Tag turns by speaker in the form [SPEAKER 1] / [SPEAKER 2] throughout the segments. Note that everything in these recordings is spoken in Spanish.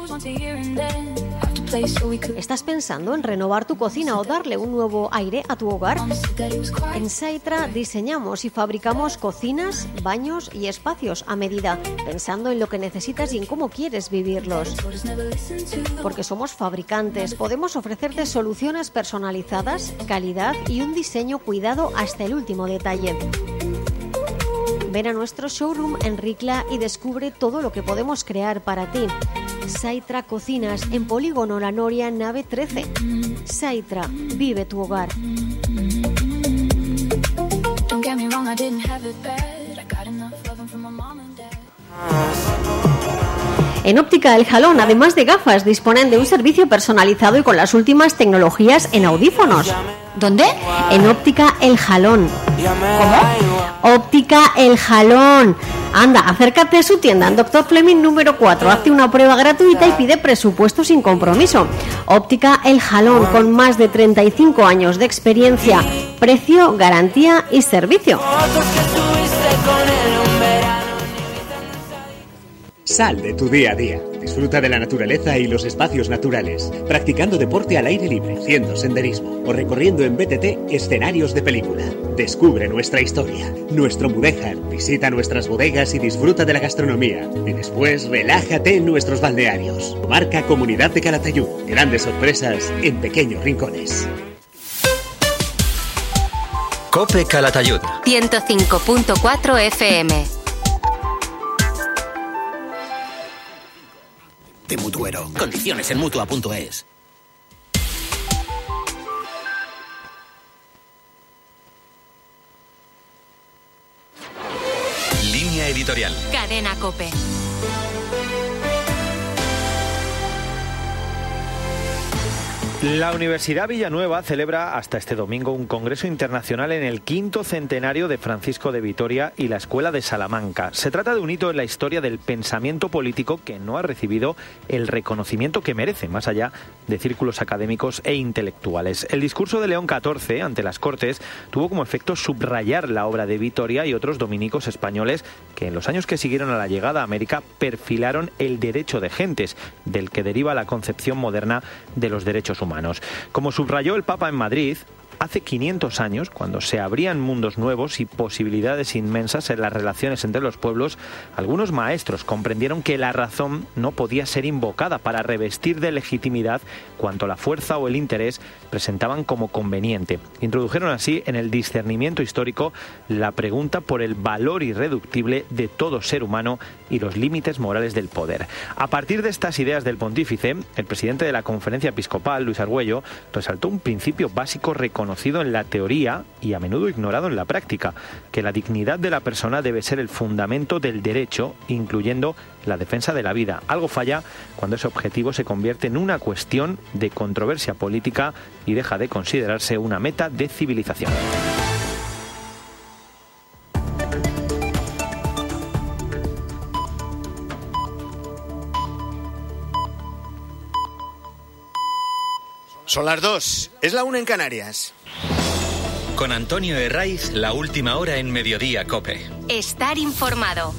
[SPEAKER 1] ¿Estás pensando en renovar tu cocina o darle un nuevo aire a tu hogar? En Saitra diseñamos y fabricamos cocinas, baños y espacios a medida, pensando en lo que necesitas y en cómo quieres vivirlos. Porque somos fabricantes, podemos ofrecerte soluciones personalizadas, calidad y un diseño cuidado hasta el último detalle. Ven a nuestro showroom en Ricla y descubre todo lo que podemos crear para ti. Saitra Cocinas, en Polígono La Noria, nave 13. Saitra, vive tu hogar. En Óptica El Jalón, además de gafas, disponen de un servicio personalizado y con las últimas tecnologías en audífonos.
[SPEAKER 2] ¿Dónde?
[SPEAKER 1] En Óptica El Jalón.
[SPEAKER 2] ¿Cómo?
[SPEAKER 1] Óptica El Jalón. Anda, acércate a su tienda en Dr. Fleming número 4, hazte una prueba gratuita y pide presupuesto sin compromiso. Óptica El Jalón, con más de 35 años de experiencia, precio, garantía y servicio.
[SPEAKER 3] Sal de tu día a día. Disfruta de la naturaleza y los espacios naturales, practicando deporte al aire libre, haciendo senderismo o recorriendo en BTT escenarios de película. Descubre nuestra historia, nuestro Mudéjar, visita nuestras bodegas y disfruta de la gastronomía. Y después relájate en nuestros balnearios. Marca Comunidad de Calatayud. Grandes sorpresas en pequeños rincones.
[SPEAKER 4] COPE Calatayud
[SPEAKER 5] 105.4 FM.
[SPEAKER 6] De Mutuero. Condiciones en Mutua.es.
[SPEAKER 4] Línea editorial.
[SPEAKER 5] Cadena COPE.
[SPEAKER 7] La Universidad Villanueva celebra hasta este domingo un congreso internacional en el 5º centenario de Francisco de Vitoria y la Escuela de Salamanca. Se trata de un hito en la historia del pensamiento político que no ha recibido el reconocimiento que merece, más allá de círculos académicos e intelectuales. El discurso de León XIV ante las Cortes tuvo como efecto subrayar la obra de Vitoria y otros dominicos españoles que en los años que siguieron a la llegada a América perfilaron el derecho de gentes, del que deriva la concepción moderna de los derechos humanos. Como subrayó el Papa en Madrid, hace 500 años, cuando se abrían mundos nuevos y posibilidades inmensas en las relaciones entre los pueblos, algunos maestros comprendieron que la razón no podía ser invocada para revestir de legitimidad cuanto la fuerza o el interés presentaban como conveniente. Introdujeron así en el discernimiento histórico la pregunta por el valor irreductible de todo ser humano y los límites morales del poder. A partir de estas ideas del pontífice, el presidente de la Conferencia Episcopal, Luis Argüello, resaltó un principio básico reconocido en la teoría y a menudo ignorado en la práctica, que la dignidad de la persona debe ser el fundamento del derecho, incluyendo la defensa de la vida. Algo falla cuando ese objetivo se convierte en una cuestión de controversia política y deja de considerarse una meta de civilización.
[SPEAKER 8] Son las 2, es la 1 en Canarias.
[SPEAKER 4] Con Antonio Herraiz, la última hora en Mediodía COPE.
[SPEAKER 5] Estar informado.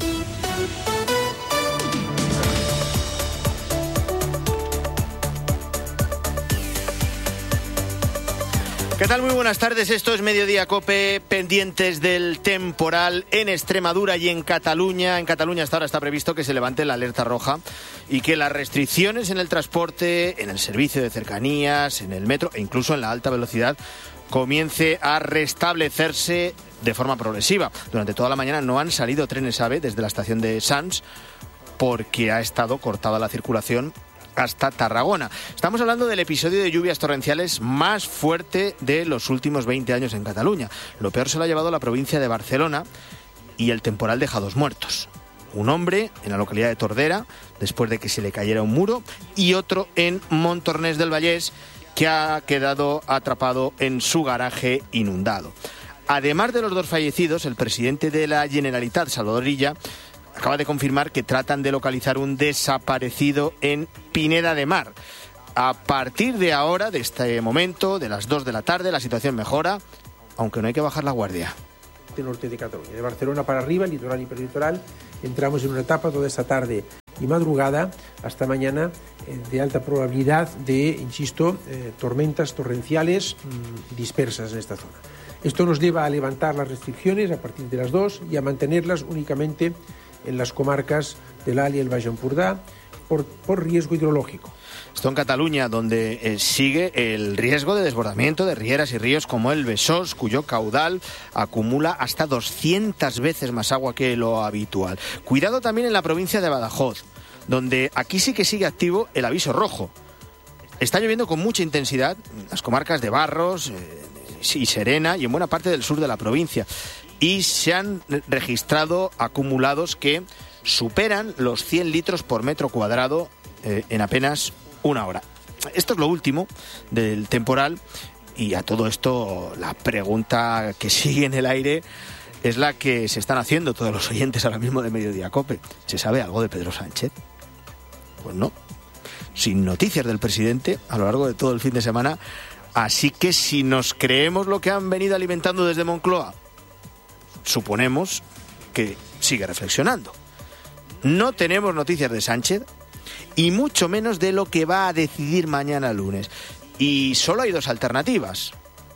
[SPEAKER 8] ¿Qué tal? Muy buenas tardes, esto es Mediodía COPE, pendientes del temporal en Extremadura y en Cataluña. En Cataluña hasta ahora está previsto que se levante la alerta roja y que las restricciones en el transporte, en el servicio de cercanías, en el metro e incluso en la alta velocidad comience a restablecerse de forma progresiva. Durante toda la mañana no han salido trenes AVE desde la estación de Sants porque ha estado cortada la circulación hasta Tarragona. Estamos hablando del episodio de lluvias torrenciales más fuerte de los últimos 20 años en Cataluña. Lo peor se lo ha llevado la provincia de Barcelona y el temporal deja 2 muertos. Un hombre en la localidad de Tordera, después de que se le cayera un muro, y otro en Montornès del Vallès, que ha quedado atrapado en su garaje inundado. Además de los 2 fallecidos, el presidente de la Generalitat, Salvador Illa, acaba de confirmar que tratan de localizar un desaparecido en Pineda de Mar. A partir de ahora, de este momento, de las 2 de la tarde, la situación mejora, aunque no hay que bajar la guardia.
[SPEAKER 9] De norte de Cataluña, de Barcelona para arriba, litoral y perlitoral, entramos en una etapa toda esta tarde y madrugada hasta mañana de alta probabilidad de, insisto, tormentas torrenciales dispersas en esta zona. Esto nos lleva a levantar las restricciones a partir de las 2 y a mantenerlas únicamente en las comarcas del Al y el Baix Empordà por riesgo hidrológico.
[SPEAKER 8] Esto en Cataluña, donde sigue el riesgo de desbordamiento de rieras y ríos como el Besós, cuyo caudal acumula hasta 200 veces más agua que lo habitual. Cuidado también en la provincia de Badajoz, donde aquí sí que sigue activo el aviso rojo. Está lloviendo con mucha intensidad en las comarcas de Barros y Serena y en buena parte del sur de la provincia. Y se han registrado acumulados que superan los 100 litros por metro cuadrado en apenas una hora. Esto es lo último del temporal y a todo esto la pregunta que sigue en el aire es la que se están haciendo todos los oyentes ahora mismo de Mediodía COPE. ¿Se sabe algo de Pedro Sánchez? Pues no. Sin noticias del presidente a lo largo de todo el fin de semana. Así que si nos creemos lo que han venido alimentando desde Moncloa, suponemos que sigue reflexionando. No tenemos noticias de Sánchez y mucho menos de lo que va a decidir mañana lunes. Y solo hay dos alternativas.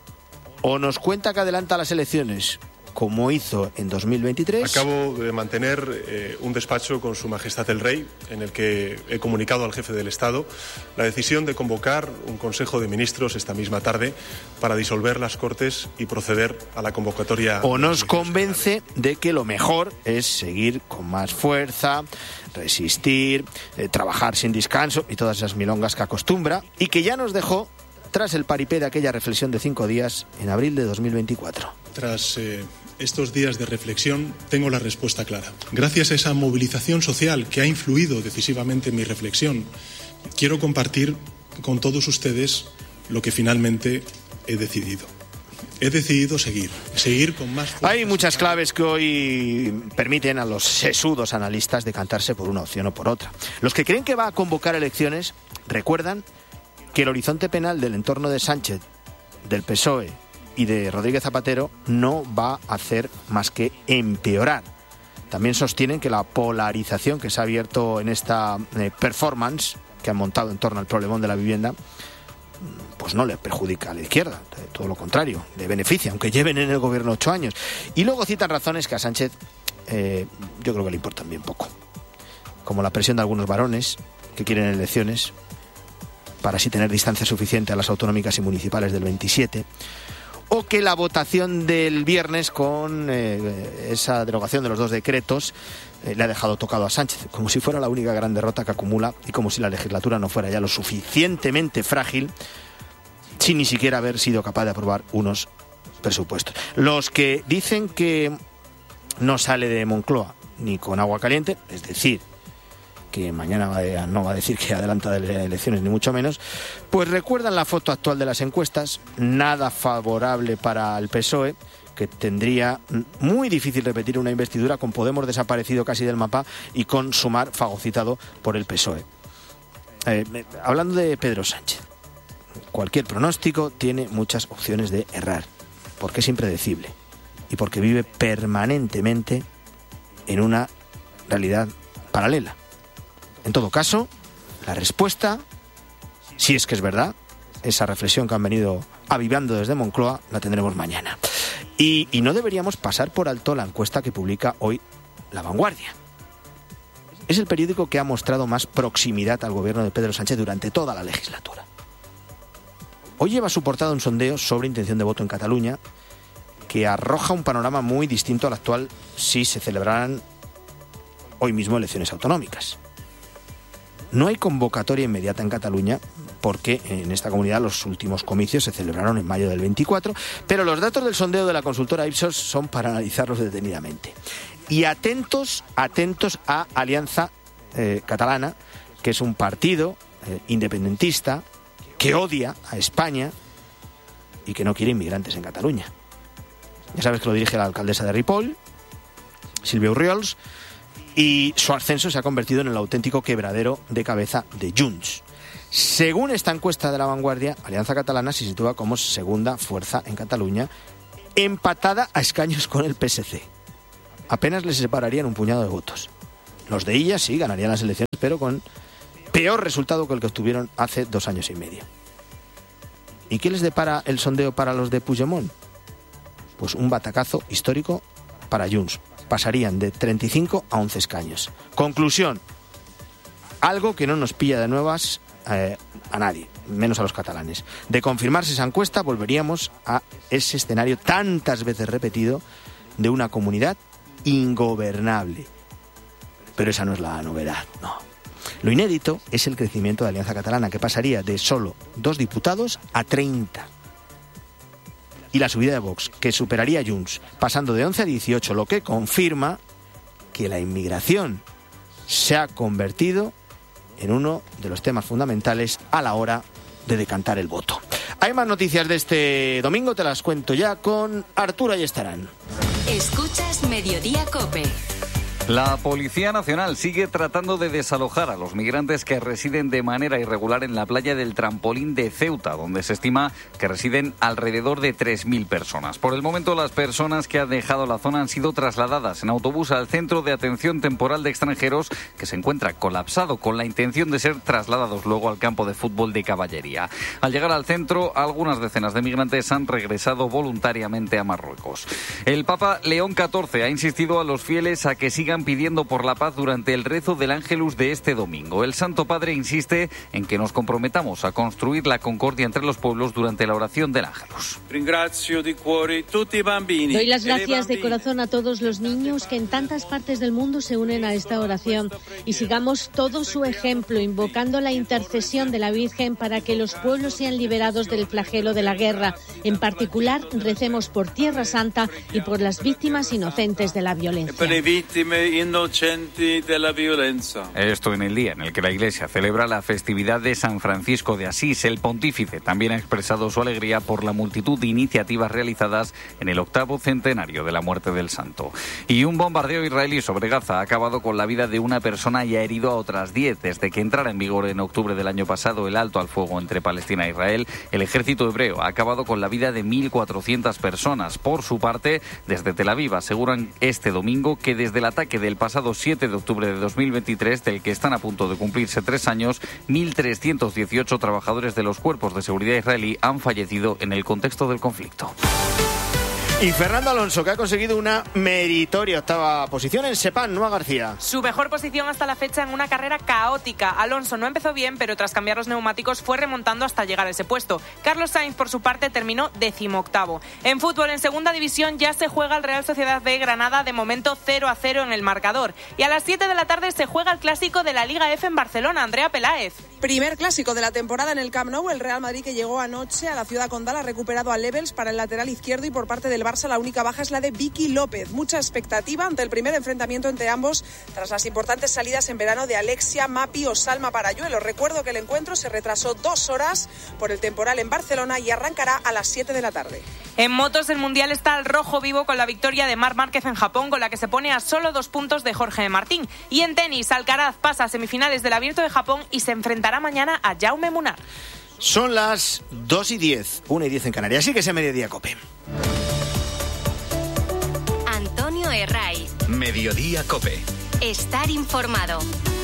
[SPEAKER 8] O nos cuenta que adelanta las elecciones, como hizo en 2023.
[SPEAKER 10] Acabo de mantener un despacho con Su Majestad el Rey, en el que he comunicado al jefe del Estado la decisión de convocar un Consejo de Ministros esta misma tarde para disolver las Cortes y proceder a la convocatoria.
[SPEAKER 8] O nos convence de que lo mejor es seguir con más fuerza, resistir, trabajar sin descanso y todas esas milongas que acostumbra y que ya nos dejó tras el paripé de aquella reflexión de 5 días en abril de 2024.
[SPEAKER 10] Tras estos días de reflexión, tengo la respuesta clara. Gracias a esa movilización social que ha influido decisivamente en mi reflexión, quiero compartir con todos ustedes lo que finalmente he decidido. He decidido seguir con más fuerza.
[SPEAKER 8] Hay muchas claves que hoy permiten a los sesudos analistas decantarse por una opción o por otra. Los que creen que va a convocar elecciones recuerdan que el horizonte penal del entorno de Sánchez, del PSOE y de Rodríguez Zapatero no va a hacer más que empeorar. También sostienen que la polarización que se ha abierto en esta performance que han montado en torno al problemón de la vivienda, pues no le perjudica a la izquierda, todo lo contrario, le beneficia, aunque lleven en el gobierno 8 años. Y luego citan razones que a Sánchez yo creo que le importan bien poco, como la presión de algunos varones que quieren elecciones para así tener distancia suficiente a las autonómicas y municipales del 27, o que la votación del viernes con esa derogación de los 2 decretos le ha dejado tocado a Sánchez, como si fuera la única gran derrota que acumula y como si la legislatura no fuera ya lo suficientemente frágil sin ni siquiera haber sido capaz de aprobar unos presupuestos. Los que dicen que no sale de Moncloa ni con agua caliente, es decir, que mañana no va a decir que adelanta de elecciones ni mucho menos, pues recuerdan la foto actual de las encuestas, nada favorable para el PSOE, que tendría muy difícil repetir una investidura con Podemos desaparecido casi del mapa y con Sumar fagocitado por el PSOE. Hablando de Pedro Sánchez, cualquier pronóstico tiene muchas opciones de errar, porque es impredecible y porque vive permanentemente en una realidad paralela. En todo caso, la respuesta, si es que es verdad, esa reflexión que han venido avivando desde Moncloa, la tendremos mañana. Y no deberíamos pasar por alto la encuesta que publica hoy La Vanguardia. Es el periódico que ha mostrado más proximidad al gobierno de Pedro Sánchez durante toda la legislatura. Hoy lleva a su portada un sondeo sobre intención de voto en Cataluña que arroja un panorama muy distinto al actual si se celebraran hoy mismo elecciones autonómicas. No hay convocatoria inmediata en Cataluña porque en esta comunidad los últimos comicios se celebraron en mayo del 24, pero los datos del sondeo de la consultora Ipsos son para analizarlos detenidamente. Y atentos a Alianza Catalana, que es un partido independentista que odia a España y que no quiere inmigrantes en Cataluña. Ya sabes que lo dirige la alcaldesa de Ripoll, Sílvia Orriols, y su ascenso se ha convertido en el auténtico quebradero de cabeza de Junts. Según esta encuesta de La Vanguardia, Alianza Catalana se sitúa como segunda fuerza en Cataluña, empatada a escaños con el PSC. Apenas les separarían un puñado de votos. Los de Illa sí ganarían las elecciones, pero con peor resultado que el que obtuvieron hace 2 años y medio. ¿Y qué les depara el sondeo para los de Puigdemont? Pues un batacazo histórico para Junts. Pasarían de 35 a 11 escaños. Conclusión, algo que no nos pilla de nuevas a nadie, menos a los catalanes. De confirmarse esa encuesta, volveríamos a ese escenario tantas veces repetido de una comunidad ingobernable. Pero esa no es la novedad, no. Lo inédito es el crecimiento de Alianza Catalana, que pasaría de solo 2 diputados a 30. Y la subida de Vox, que superaría a Junts, pasando de 11 a 18, lo que confirma que la inmigración se ha convertido en uno de los temas fundamentales a la hora de decantar el voto. Hay más noticias de este domingo, te las cuento ya con Arturo Ayestarán.
[SPEAKER 5] Escuchas Mediodía COPE.
[SPEAKER 11] La Policía Nacional sigue tratando de desalojar a los migrantes que residen de manera irregular en la playa del Trampolín de Ceuta, donde se estima que residen alrededor de 3.000 personas. Por el momento, las personas que han dejado la zona han sido trasladadas en autobús al Centro de Atención Temporal de Extranjeros, que se encuentra colapsado, con la intención de ser trasladados luego al campo de fútbol de Caballería. Al llegar al centro, algunas decenas de migrantes han regresado voluntariamente a Marruecos. El Papa León XIV ha insistido a los fieles a que sigan pidiendo por la paz durante el rezo del Ángelus de este domingo. El Santo Padre insiste en que nos comprometamos a construir la concordia entre los pueblos durante la oración del Ángelus.
[SPEAKER 12] Doy las gracias de corazón a todos los niños que en tantas partes del mundo se unen a esta oración y sigamos todo su ejemplo, invocando la intercesión de la Virgen para que los pueblos sean liberados del flagelo de la guerra. En particular, recemos por Tierra Santa y por las víctimas inocentes de la violencia.
[SPEAKER 11] Inocenti de la violencia. Esto en el día en el que la Iglesia celebra la festividad de San Francisco de Asís. El pontífice también ha expresado su alegría por la multitud de iniciativas realizadas en el 8º centenario de la muerte del santo. Y un bombardeo israelí sobre Gaza ha acabado con la vida de una persona y ha herido a otras 10. Desde que entrara en vigor en octubre del año pasado el alto al fuego entre Palestina e Israel, el ejército hebreo ha acabado con la vida de 1.400 personas. Por su parte, desde Tel Aviv aseguran este domingo que desde el ataque del pasado 7 de octubre de 2023, del que están a punto de cumplirse 3 años, 1.318 trabajadores de los cuerpos de seguridad israelí han fallecido en el contexto del conflicto.
[SPEAKER 8] Y Fernando Alonso, que ha conseguido una meritoria 8ª posición en Sepang, Noa García.
[SPEAKER 13] Su mejor posición hasta la fecha en una carrera caótica. Alonso no empezó bien, pero tras cambiar los neumáticos fue remontando hasta llegar a ese puesto. Carlos Sainz, por su parte, terminó 18º. En fútbol, en segunda división, ya se juega el Real Sociedad B Granada, de momento 0-0 en el marcador. Y a las 7 de la tarde se juega el clásico de la Liga F en Barcelona. Andrea Peláez.
[SPEAKER 14] Primer clásico de la temporada en el Camp Nou. El Real Madrid, que llegó anoche a la ciudad condal, ha recuperado a Levels para el lateral izquierdo, y por parte del Barça la única baja es la de Vicky López. Mucha expectativa ante el primer enfrentamiento entre ambos tras las importantes salidas en verano de Alexia, Mapi o Salma Parayuelo. Recuerdo que el encuentro se retrasó 2 horas por el temporal en Barcelona y arrancará a las 7 de la tarde.
[SPEAKER 13] En motos, el Mundial está al rojo vivo con la victoria de Marc Márquez en Japón, con la que se pone a solo 2 puntos de Jorge Martín. Y en tenis, Alcaraz pasa a semifinales del Abierto de Japón y se enfrentará mañana a Jaume Munar.
[SPEAKER 8] Son las 2:10, 1:10 en Canarias. Así que ese Mediodía COPE.
[SPEAKER 5] Antonio Herraiz.
[SPEAKER 4] Mediodía COPE.
[SPEAKER 5] Estar informado.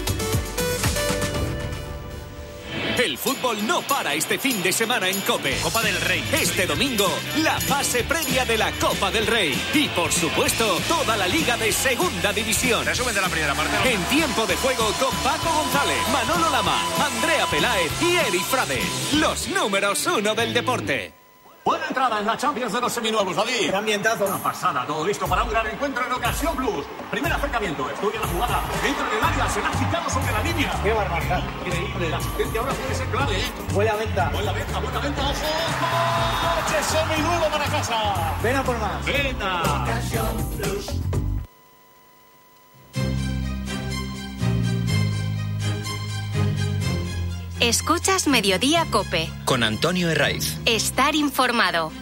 [SPEAKER 15] El fútbol no para este fin de semana en COPE. Copa del Rey. Este domingo, la fase previa de la Copa del Rey. Y, por supuesto, toda la Liga de Segunda División.
[SPEAKER 8] Resumen de la primera parte.
[SPEAKER 15] En tiempo de juego con Paco González, Manolo Lama, Andrea Peláez y Eri Frade. Los números 1 del deporte.
[SPEAKER 16] Buena entrada en la Champions de los seminuevos, David.
[SPEAKER 17] Qué ambientazo.
[SPEAKER 16] Una pasada, todo listo para un gran encuentro en Ocasión Plus. Primer acercamiento, estudia la jugada. Entra en el área, será quitado sobre la línea.
[SPEAKER 17] Qué barbaridad.
[SPEAKER 16] Increíble, la asistencia ahora puede ser clave, ¿eh?
[SPEAKER 17] Buena venta.
[SPEAKER 16] Buena venta, ojo. ¡Coche seminuevo para casa!
[SPEAKER 17] Ven a por más.
[SPEAKER 16] Venga.
[SPEAKER 17] Ocasión Plus.
[SPEAKER 5] Escuchas Mediodía COPE.
[SPEAKER 4] Con Antonio Herraiz.
[SPEAKER 5] Estar informado.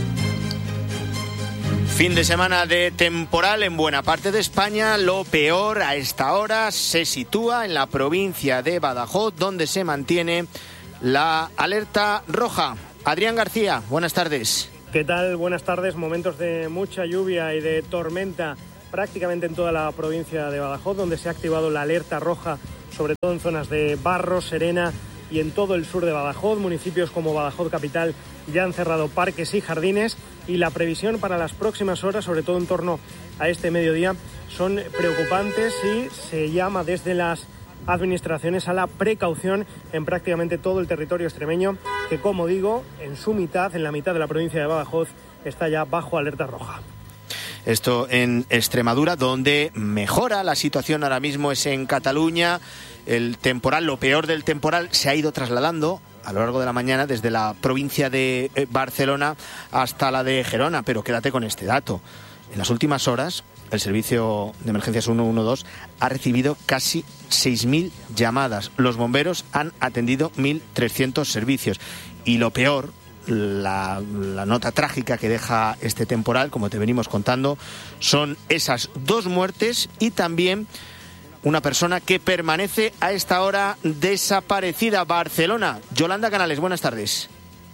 [SPEAKER 8] Fin de semana de temporal en buena parte de España. Lo peor a esta hora se sitúa en la provincia de Badajoz, donde se mantiene la alerta roja. Adrián García, buenas tardes.
[SPEAKER 18] ¿Qué tal? Buenas tardes. Momentos de mucha lluvia y de tormenta
[SPEAKER 17] prácticamente en toda la provincia de Badajoz, donde se ha activado la alerta roja, sobre todo en zonas de Barros, Serena y en todo el sur de Badajoz. Municipios como Badajoz Capital ya han cerrado parques y jardines, y la previsión para las próximas horas, sobre todo en torno a este mediodía, son preocupantes y se llama desde las administraciones a la precaución en prácticamente todo el territorio extremeño, que, como digo, en la mitad de la provincia de Badajoz, está ya bajo alerta roja.
[SPEAKER 8] Esto en Extremadura, donde mejora la situación ahora mismo es en Cataluña. El temporal, lo peor del temporal, se ha ido trasladando a lo largo de la mañana desde la provincia de Barcelona hasta la de Gerona. Pero quédate con este dato. En las últimas horas, el servicio de emergencias 112 ha recibido casi 6.000 llamadas. Los bomberos han atendido 1.300 servicios. Y lo peor, la nota trágica que deja este temporal, como te venimos contando, son esas 2 muertes y también una persona que permanece a esta hora desaparecida. Barcelona. Yolanda Canales, buenas tardes.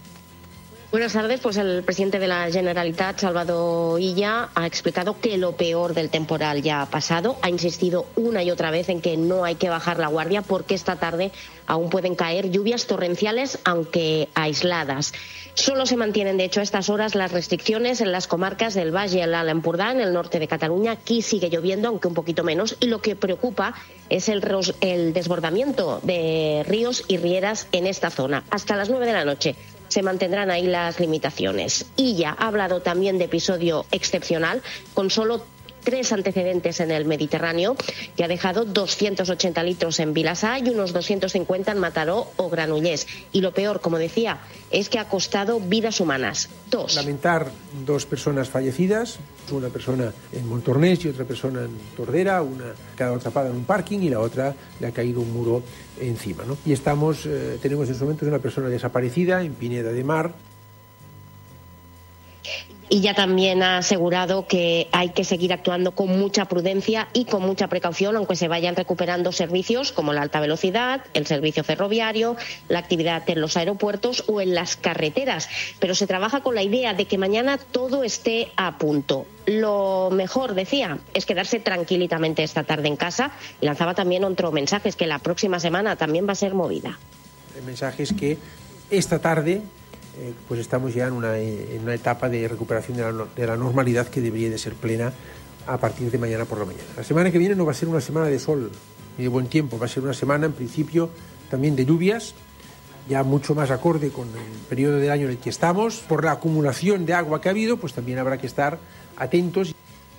[SPEAKER 18] Buenas tardes. Pues el presidente de la Generalitat, Salvador Illa, ha explicado que lo peor del temporal ya ha pasado. Ha insistido una y otra vez en que no hay que bajar la guardia porque esta tarde aún pueden caer lluvias torrenciales, aunque aisladas. Solo se mantienen, de hecho, a estas horas las restricciones en las comarcas del Valle, el Alt Empordà, en el norte de Cataluña. Aquí sigue lloviendo, aunque un poquito menos, y lo que preocupa es el desbordamiento de ríos y rieras en esta zona. Hasta las 9 de la noche se mantendrán ahí las limitaciones. Y ya ha hablado también de episodio excepcional, con solo 3 antecedentes en el Mediterráneo, que ha dejado 280 litros en Vilassar y unos 250 en Mataró o Granollers. Y lo peor, como decía, es que ha costado vidas humanas. 2.
[SPEAKER 9] Lamentar 2 personas fallecidas, una persona en Montornès y otra persona en Tordera, una quedado atrapada en un parking y la otra le ha caído un muro encima, ¿no? Y tenemos en estos momentos una persona desaparecida en Pineda de Mar.
[SPEAKER 18] Y ya también ha asegurado que hay que seguir actuando con mucha prudencia y con mucha precaución, aunque se vayan recuperando servicios como la alta velocidad, el servicio ferroviario, la actividad en los aeropuertos o en las carreteras. Pero se trabaja con la idea de que mañana todo esté a punto. Lo mejor, decía, es quedarse tranquilamente esta tarde en casa, y lanzaba también otro mensaje, es que la próxima semana también va a ser movida.
[SPEAKER 9] El mensaje es que esta tarde pues estamos ya en una etapa de recuperación de la normalidad que debería de ser plena a partir de mañana por la mañana. La semana que viene no va a ser una semana de sol ni de buen tiempo, va a ser una semana en principio también de lluvias, ya mucho más acorde con el periodo del año en el que estamos. Por la acumulación de agua que ha habido, pues también habrá que estar atentos.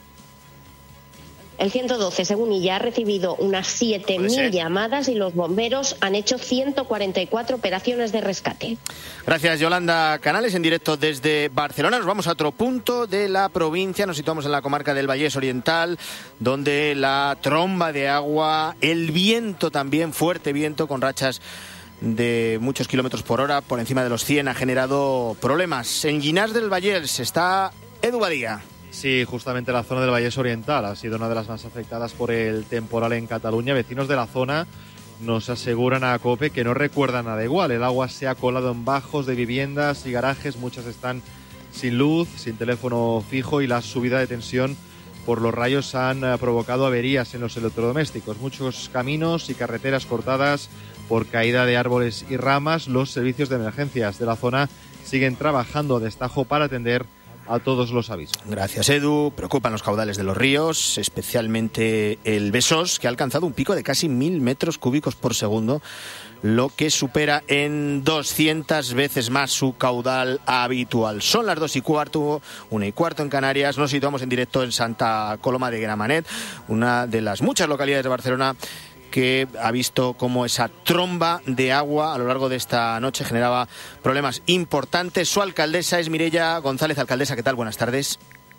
[SPEAKER 18] El 112, según ella, ha recibido unas 7.000 llamadas y los bomberos han hecho 144 operaciones de rescate.
[SPEAKER 8] Gracias, Yolanda Canales, en directo desde Barcelona. Nos vamos a otro punto de la provincia. Nos situamos en la comarca del Vallés Oriental, donde la tromba de agua, el viento también, fuerte viento con rachas de muchos kilómetros por hora, por encima de los 100, ha generado problemas. En Llinars del Vallès está Edu Badía.
[SPEAKER 19] Sí, justamente la zona del Vallés Oriental ha sido una de las más afectadas por el temporal en Cataluña. Vecinos de la zona nos aseguran a COPE que no recuerdan nada igual. El agua se ha colado en bajos de viviendas y garajes, muchas están sin luz, sin teléfono fijo, y la subida de tensión por los rayos han provocado averías en los electrodomésticos. Muchos caminos y carreteras cortadas por caída de árboles y ramas. Los servicios de emergencias de la zona siguen trabajando a destajo para atender a todos los avisos.
[SPEAKER 8] Gracias, Edu. Preocupan los caudales de los ríos, especialmente el Besós, que ha alcanzado un pico de casi 1.000 metros cúbicos por segundo, lo que supera en 200 veces más su caudal habitual. Son las 2:15, 1:15 en Canarias. Nos situamos en directo en Santa Coloma de Gramenet, una de las muchas localidades de Barcelona que ha visto cómo esa tromba de agua a lo largo de esta noche generaba problemas importantes. Su alcaldesa es Mireia González. Alcaldesa, ¿qué tal? Buenas tardes.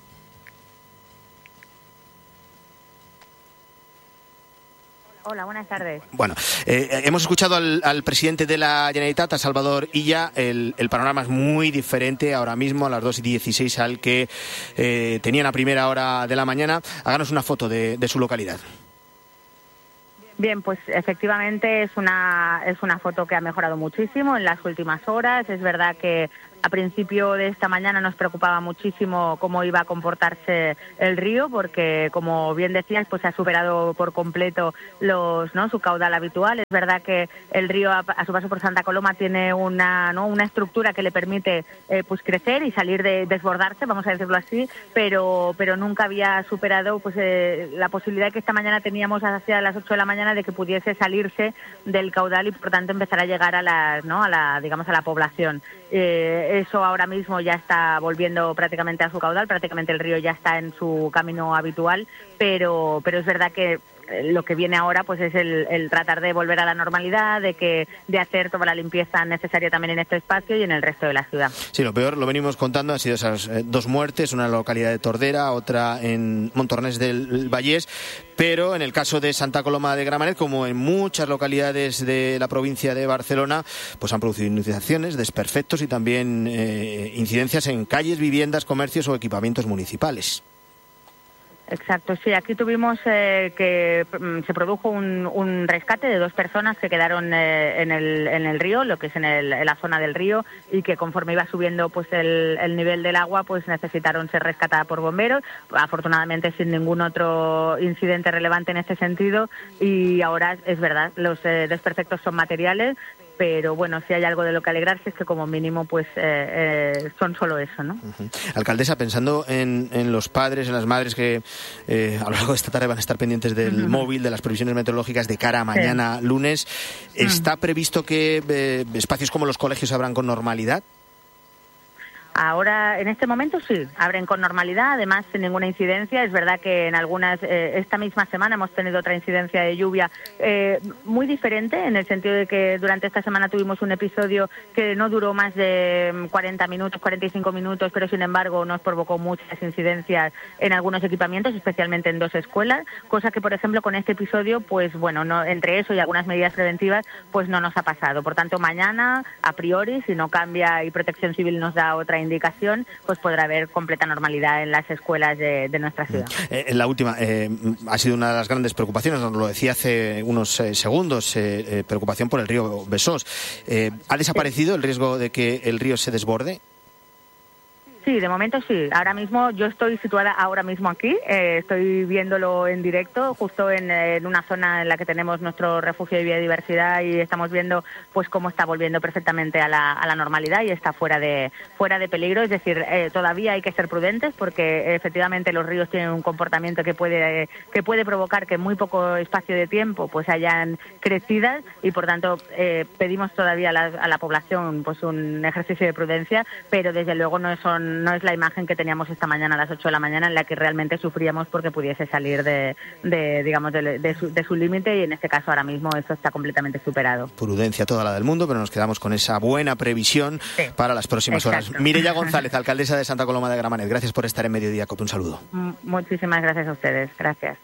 [SPEAKER 20] Hola, buenas tardes.
[SPEAKER 8] Bueno, hemos escuchado al presidente de la Generalitat, a Salvador Illa. El panorama es muy diferente ahora mismo, a las 2:16, al que tenían a primera hora de la mañana. Háganos una foto de su localidad.
[SPEAKER 20] Bien, pues efectivamente es una foto que ha mejorado muchísimo en las últimas horas. Es verdad que A principio de esta mañana nos preocupaba muchísimo cómo iba a comportarse el río, porque, como bien decías, pues ha superado por completo su caudal habitual. Es verdad que el río, a su paso por Santa Coloma, tiene una estructura que le permite pues crecer y salir de desbordarse, vamos a decirlo así, pero nunca había superado pues la posibilidad que esta mañana teníamos hacia las 8 de la mañana de que pudiese salirse del caudal y, por tanto, empezar a llegar a la población. Eso ahora mismo ya está volviendo prácticamente a su caudal, prácticamente el río ya está en su camino habitual, pero es verdad que lo que viene ahora pues es el tratar de volver a la normalidad, de hacer toda la limpieza necesaria también en este espacio y en el resto de la ciudad.
[SPEAKER 8] Sí, lo peor, lo venimos contando, han sido esas 2 muertes, una en la localidad de Tordera, otra en Montornès del Vallès, pero en el caso de Santa Coloma de Gramenet, como en muchas localidades de la provincia de Barcelona, pues han producido inundaciones, desperfectos y también incidencias en calles, viviendas, comercios o equipamientos municipales.
[SPEAKER 20] Exacto, sí, aquí tuvimos que se produjo un rescate de 2 personas que quedaron en el río, lo que es en la zona del río, y que conforme iba subiendo pues el nivel del agua, pues necesitaron ser rescatadas por bomberos, afortunadamente sin ningún otro incidente relevante en este sentido, y ahora es verdad, los desperfectos son materiales, pero bueno, si hay algo de lo que alegrarse es que como mínimo pues son solo eso, ¿no?
[SPEAKER 8] Uh-huh. Alcaldesa, pensando en los padres, en las madres que a lo largo de esta tarde van a estar pendientes del móvil, de las previsiones meteorológicas de cara a mañana lunes, ¿está previsto que espacios como los colegios abran con normalidad?
[SPEAKER 20] Ahora, en este momento sí, abren con normalidad, además sin ninguna incidencia. Es verdad que en algunas, esta misma semana hemos tenido otra incidencia de lluvia muy diferente, en el sentido de que durante esta semana tuvimos un episodio que no duró más de 40 minutos, 45 minutos, pero sin embargo nos provocó muchas incidencias en algunos equipamientos, especialmente en 2 escuelas, cosa que, por ejemplo, con este episodio, pues bueno, no, entre eso y algunas medidas preventivas, pues no nos ha pasado. Por tanto, mañana, a priori, si no cambia y Protección Civil nos da otra indicación, pues podrá haber completa normalidad en las escuelas de nuestra ciudad.
[SPEAKER 8] La última, ha sido una de las grandes preocupaciones, nos lo decía hace unos segundos, preocupación por el río Besós. ¿Ha desaparecido el riesgo de que el río se desborde?
[SPEAKER 20] Sí, de momento sí. Ahora mismo yo estoy situada ahora mismo aquí, estoy viéndolo en directo, justo en una zona en la que tenemos nuestro refugio de biodiversidad, y estamos viendo pues cómo está volviendo perfectamente a la normalidad y está fuera de peligro. Es decir, todavía hay que ser prudentes porque efectivamente los ríos tienen un comportamiento que puede provocar que en muy poco espacio de tiempo pues hayan crecidas, y por tanto pedimos todavía a la población pues un ejercicio de prudencia, pero desde luego no es la imagen que teníamos esta mañana a las 8 de la mañana, en la que realmente sufríamos porque pudiese salir de su límite, y en este caso ahora mismo eso está completamente superado.
[SPEAKER 8] Prudencia toda la del mundo, pero nos quedamos con esa buena previsión para las próximas horas. Mireia González, alcaldesa de Santa Coloma de Gramenet, gracias por estar en Mediodía COPE. Un saludo.
[SPEAKER 20] Muchísimas gracias a ustedes. Gracias.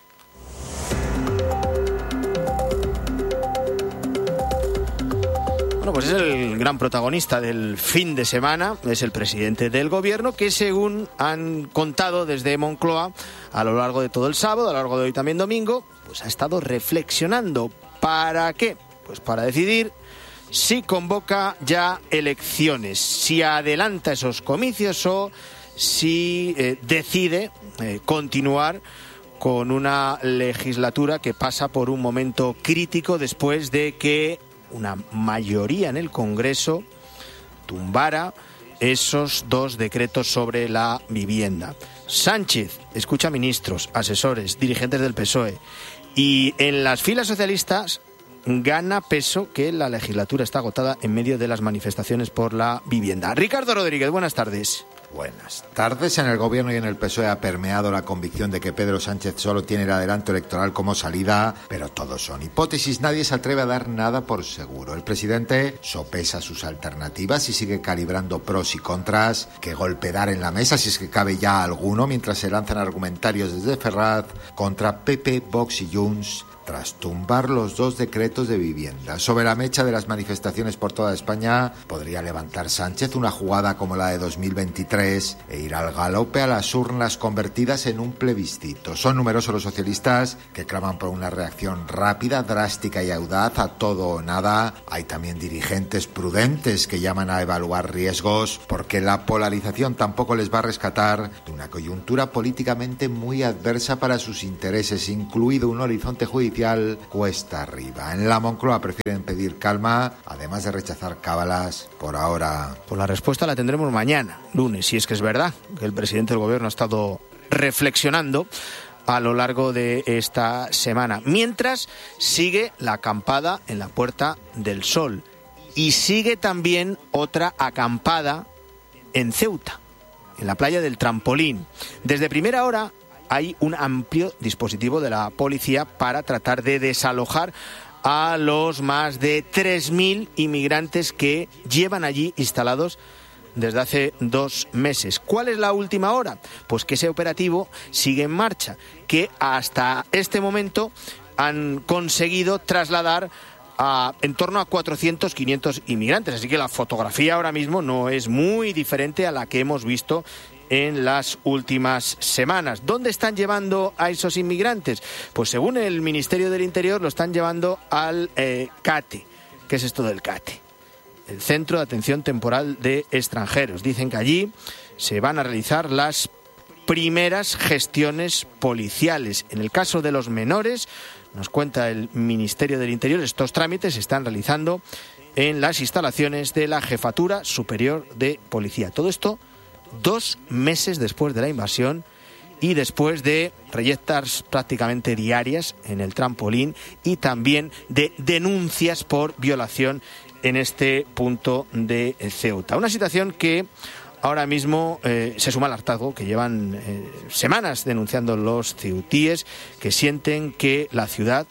[SPEAKER 8] Bueno, pues es el gran protagonista del fin de semana, es el presidente del gobierno, que según han contado desde Moncloa a lo largo de todo el sábado, a lo largo de hoy también domingo, pues ha estado reflexionando. ¿Para qué? Pues para decidir si convoca ya elecciones, si adelanta esos comicios o si decide continuar con una legislatura que pasa por un momento crítico después de que una mayoría en el Congreso tumbara esos 2 decretos sobre la vivienda. Sánchez escucha a ministros, asesores, dirigentes del PSOE, y en las filas socialistas gana peso que la legislatura está agotada en medio de las manifestaciones por la vivienda. Ricardo Rodríguez, buenas tardes.
[SPEAKER 21] Buenas tardes. En el Gobierno y en el PSOE ha permeado la convicción de que Pedro Sánchez solo tiene el adelanto electoral como salida, pero todos son hipótesis, nadie se atreve a dar nada por seguro. El presidente sopesa sus alternativas y sigue calibrando pros y contras, qué golpe dar en la mesa, si es que cabe ya alguno, mientras se lanzan argumentarios desde Ferraz contra PP, Vox y Junts, tras tumbar los 2 decretos de vivienda. Sobre la mecha de las manifestaciones por toda España, podría levantar Sánchez una jugada como la de 2023 e ir al galope a las urnas convertidas en un plebiscito. Son numerosos los socialistas que claman por una reacción rápida, drástica y audaz a todo o nada. Hay también dirigentes prudentes que llaman a evaluar riesgos porque la polarización tampoco les va a rescatar de una coyuntura políticamente muy adversa para sus intereses, incluido un horizonte judicial cuesta arriba. En la Moncloa prefieren pedir calma, además de rechazar cábalas por ahora.
[SPEAKER 8] Pues la respuesta la tendremos mañana, lunes, si es que es verdad que el presidente del gobierno ha estado reflexionando a lo largo de esta semana. Mientras sigue la acampada en la Puerta del Sol y sigue también otra acampada en Ceuta, en la playa del Trampolín. Desde primera hora hay un amplio dispositivo de la policía para tratar de desalojar a los más de 3.000 inmigrantes que llevan allí instalados desde hace 2 meses. ¿Cuál es la última hora? Pues que ese operativo sigue en marcha, que hasta este momento han conseguido trasladar en torno a 400, 500 inmigrantes. Así que la fotografía ahora mismo no es muy diferente a la que hemos visto en las últimas semanas. ¿Dónde están llevando a esos inmigrantes? Pues según el Ministerio del Interior lo están llevando al CATE. ¿Qué es esto del CATE? El Centro de Atención Temporal de Extranjeros. Dicen que allí se van a realizar las primeras gestiones policiales. En el caso de los menores, nos cuenta el Ministerio del Interior, estos trámites se están realizando en las instalaciones de la Jefatura Superior de Policía. Todo esto 2 meses después de la invasión y después de reyertas prácticamente diarias en el Trampolín y también de denuncias por violación en este punto de Ceuta. Una situación que ahora mismo se suma al hartazgo que llevan semanas denunciando los ceutíes, que sienten que la ciudad,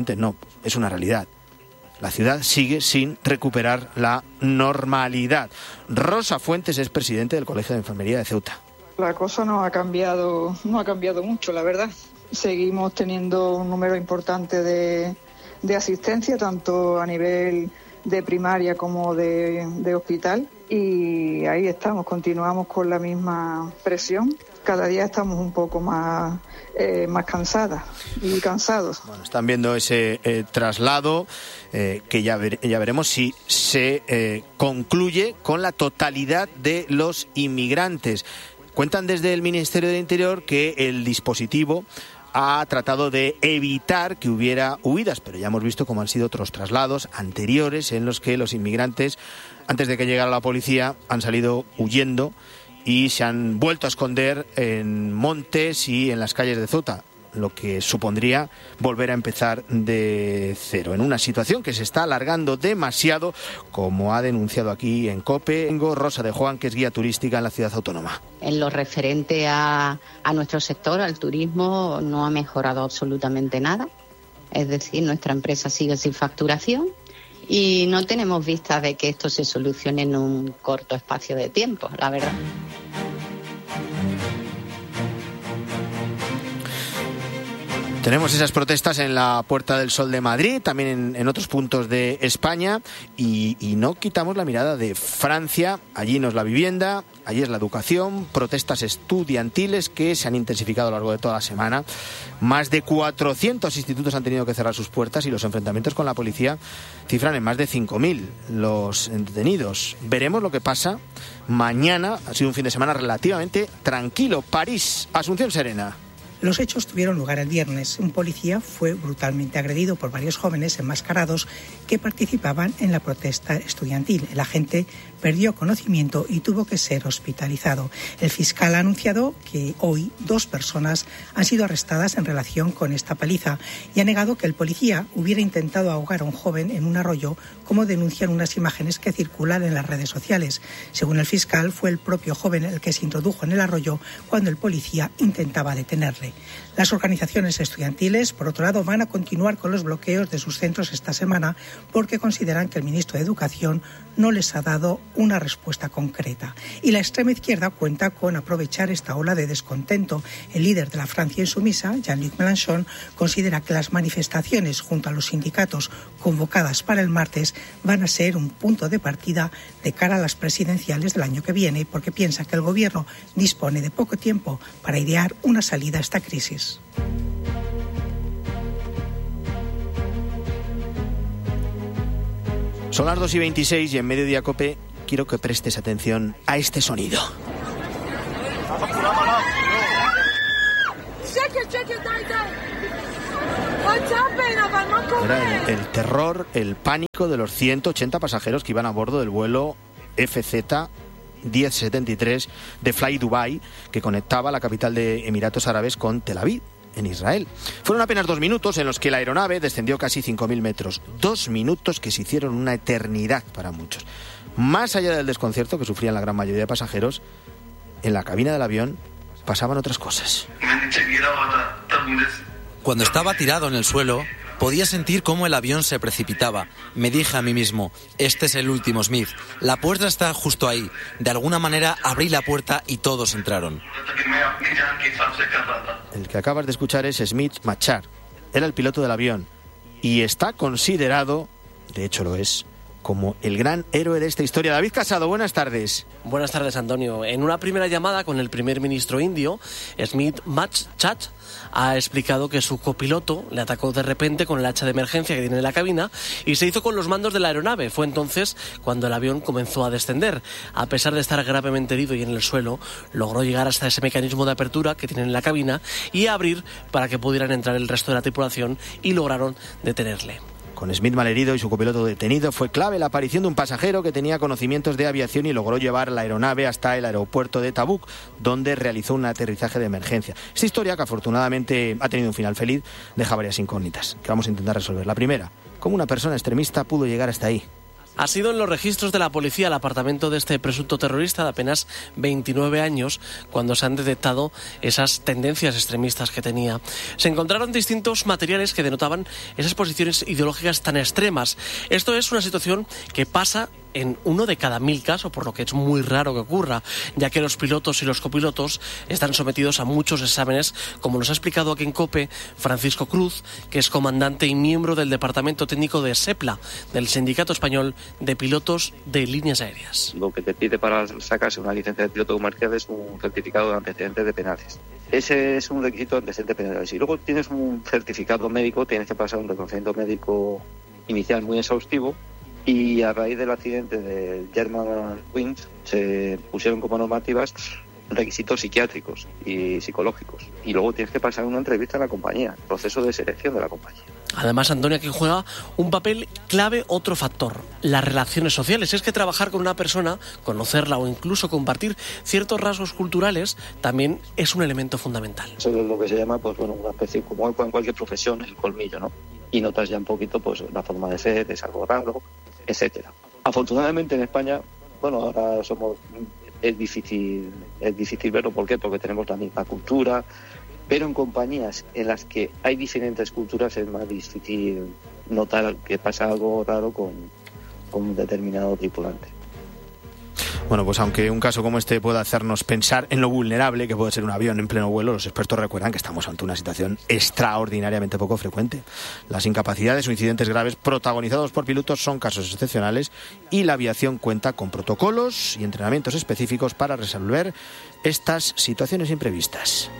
[SPEAKER 8] es una realidad. La ciudad sigue sin recuperar la normalidad. Rosa Fuentes es presidente del Colegio de Enfermería de Ceuta.
[SPEAKER 2] La cosa no ha cambiado mucho, la verdad. Seguimos teniendo un número importante de asistencia, tanto a nivel de primaria como de hospital, y ahí estamos, continuamos con la misma presión. Cada día estamos un poco más cansadas y cansados.
[SPEAKER 8] Bueno, están viendo ese traslado que ya veremos si se concluye con la totalidad de los inmigrantes. Cuentan desde el Ministerio del Interior que el dispositivo ha tratado de evitar que hubiera huidas, pero ya hemos visto cómo han sido otros traslados anteriores en los que los inmigrantes, antes de que llegara la policía, han salido huyendo y se han vuelto a esconder en montes y en las calles de Ceuta, lo que supondría volver a empezar de cero, en una situación que se está alargando demasiado, como ha denunciado aquí en COPE tengo Rosa de Juan, que es guía turística en la ciudad autónoma.
[SPEAKER 22] En lo referente a nuestro sector, al turismo, no ha mejorado absolutamente nada. Es decir, nuestra empresa sigue sin facturación y no tenemos vistas de que esto se solucione en un corto espacio de tiempo, la verdad.
[SPEAKER 8] Tenemos esas protestas en la Puerta del Sol de Madrid, también en otros puntos de España, y no quitamos la mirada de Francia. Allí no es la vivienda, allí es la educación, protestas estudiantiles que se han intensificado a lo largo de toda la semana. Más de 400 institutos han tenido que cerrar sus puertas y los enfrentamientos con la policía cifran en más de 5.000 los detenidos. Veremos lo que pasa mañana. Ha sido un fin de semana relativamente tranquilo. París, Asunción Serena.
[SPEAKER 23] Los hechos tuvieron lugar el viernes. Un policía fue brutalmente agredido por varios jóvenes enmascarados que participaban en la protesta estudiantil. El agente perdió conocimiento y tuvo que ser hospitalizado. El fiscal ha anunciado que hoy 2 personas han sido arrestadas en relación con esta paliza y ha negado que el policía hubiera intentado ahogar a un joven en un arroyo, como denuncian unas imágenes que circulan en las redes sociales. Según el fiscal, fue el propio joven el que se introdujo en el arroyo cuando el policía intentaba detenerle. noviembre. Las organizaciones estudiantiles, por otro lado, van a continuar con los bloqueos de sus centros esta semana porque consideran que el ministro de Educación no les ha dado una respuesta concreta. Y la extrema izquierda cuenta con aprovechar esta ola de descontento. El líder de la Francia insumisa, Jean-Luc Mélenchon, considera que las manifestaciones junto a los sindicatos convocadas para el martes van a ser un punto de partida de cara a las presidenciales del año que viene, porque piensa que el gobierno dispone de poco tiempo para idear una salida a esta crisis.
[SPEAKER 8] Son las 2:26 y en Mediodía COPE quiero que prestes atención a este sonido. Era el terror, el pánico de los 180 pasajeros que iban a bordo del vuelo FZ 1073 de Fly Dubai, que conectaba la capital de Emiratos Árabes con Tel Aviv, en Israel. Fueron apenas 2 minutos en los que la aeronave descendió casi 5.000 metros. 2 minutos que se hicieron una eternidad para muchos. Más allá del desconcierto que sufrían la gran mayoría de pasajeros, en la cabina del avión pasaban otras cosas.
[SPEAKER 1] Cuando estaba tirado en el suelo, podía sentir cómo el avión se precipitaba. Me dije a mí mismo, este es el último, Smith. La puerta está justo ahí. De alguna manera abrí la puerta y todos entraron.
[SPEAKER 8] El que acabas de escuchar es Smith Machar. Era el piloto del avión y está considerado, de hecho lo es, como el gran héroe de esta historia. David Casado, buenas tardes.
[SPEAKER 3] Buenas tardes, Antonio. En una primera llamada con el primer ministro indio, Smith Machar ha explicado que su copiloto le atacó de repente con el hacha de emergencia que tiene en la cabina y se hizo con los mandos de la aeronave. Fue entonces cuando el avión comenzó a descender. A pesar de estar gravemente herido y en el suelo, logró llegar hasta ese mecanismo de apertura que tiene en la cabina y abrir para que pudieran entrar el resto de la tripulación y lograron detenerle.
[SPEAKER 8] Con Smith malherido y su copiloto detenido, fue clave la aparición de un pasajero que tenía conocimientos de aviación y logró llevar la aeronave hasta el aeropuerto de Tabuk, donde realizó un aterrizaje de emergencia. Esta historia, que afortunadamente ha tenido un final feliz, deja varias incógnitas que vamos a intentar resolver. La primera, ¿cómo una persona extremista pudo llegar hasta ahí?
[SPEAKER 3] Ha sido en los registros de la policía el apartamento de este presunto terrorista de apenas 29 años cuando se han detectado esas tendencias extremistas que tenía. Se encontraron distintos materiales que denotaban esas posiciones ideológicas tan extremas. Esto es una situación que pasa en 1 de cada 1000 casos, por lo que es muy raro que ocurra, ya que los pilotos y los copilotos están sometidos a muchos exámenes, como nos ha explicado aquí en COPE Francisco Cruz, que es comandante y miembro del Departamento Técnico de SEPLA, del Sindicato Español de Pilotos de Líneas Aéreas.
[SPEAKER 6] Lo que te pide para sacarse una licencia de piloto comercial es un certificado de antecedentes de penales. Ese es un requisito de antecedentes penales. Y luego tienes un certificado médico, tienes que pasar un reconocimiento médico inicial muy exhaustivo. Y a raíz del accidente de Germanwings se pusieron como normativas requisitos psiquiátricos y psicológicos. Y luego tienes que pasar una entrevista en la compañía, proceso de selección de la compañía.
[SPEAKER 3] Además, Antonio, aquí juega un papel clave otro factor, las relaciones sociales. Es que trabajar con una persona, conocerla o incluso compartir ciertos rasgos culturales también es un elemento fundamental.
[SPEAKER 6] Eso es lo que se llama, pues bueno, una especie, como en cualquier profesión, el colmillo, ¿no? Y notas ya un poquito, pues, la forma de ser, es algo raro, etcétera. Afortunadamente en España, bueno, ahora es difícil verlo. ¿Por qué? Porque tenemos la misma cultura, pero en compañías en las que hay diferentes culturas es más difícil notar que pasa algo raro con un determinado tripulante.
[SPEAKER 8] Bueno, pues aunque un caso como este pueda hacernos pensar en lo vulnerable que puede ser un avión en pleno vuelo, los expertos recuerdan que estamos ante una situación extraordinariamente poco frecuente. Las incapacidades o incidentes graves protagonizados por pilotos son casos excepcionales y la aviación cuenta con protocolos y entrenamientos específicos para resolver estas situaciones imprevistas.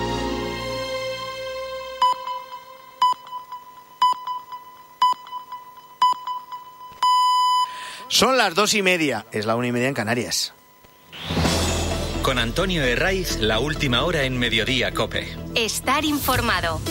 [SPEAKER 8] Son las 2:30, es la 1:30 en Canarias.
[SPEAKER 4] Con Antonio Herraiz, la última hora en Mediodía COPE.
[SPEAKER 5] Estar informado.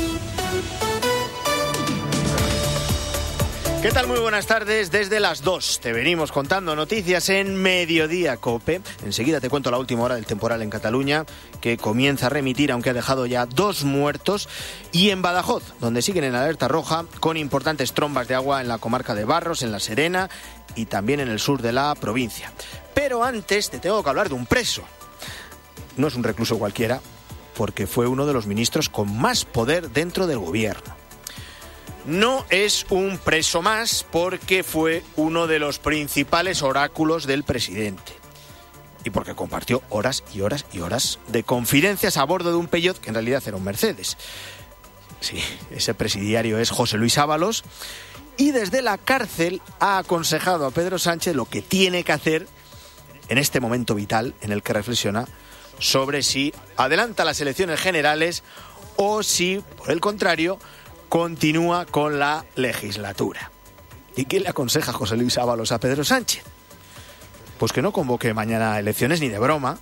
[SPEAKER 8] ¿Qué tal? Muy buenas tardes. Desde las 2 te venimos contando noticias en Mediodía COPE. Enseguida te cuento la última hora del temporal en Cataluña, que comienza a remitir, aunque ha dejado ya 2 muertos. Y en Badajoz, donde siguen en alerta roja, con importantes trombas de agua en la comarca de Barros, en La Serena y también en el sur de la provincia. Pero antes te tengo que hablar de un preso. No es un recluso cualquiera, porque fue uno de los ministros con más poder dentro del gobierno. No es un preso más porque fue uno de los principales oráculos del presidente. Y porque compartió horas y horas y horas de confidencias a bordo de un Peugeot que en realidad era un Mercedes. Sí, ese presidiario es José Luis Ábalos. Y desde la cárcel ha aconsejado a Pedro Sánchez lo que tiene que hacer en este momento vital en el que reflexiona sobre si adelanta las elecciones generales o si, por el contrario, continúa con la legislatura. ¿Y qué le aconseja José Luis Ábalos a Pedro Sánchez? Pues que no convoque mañana elecciones ni de broma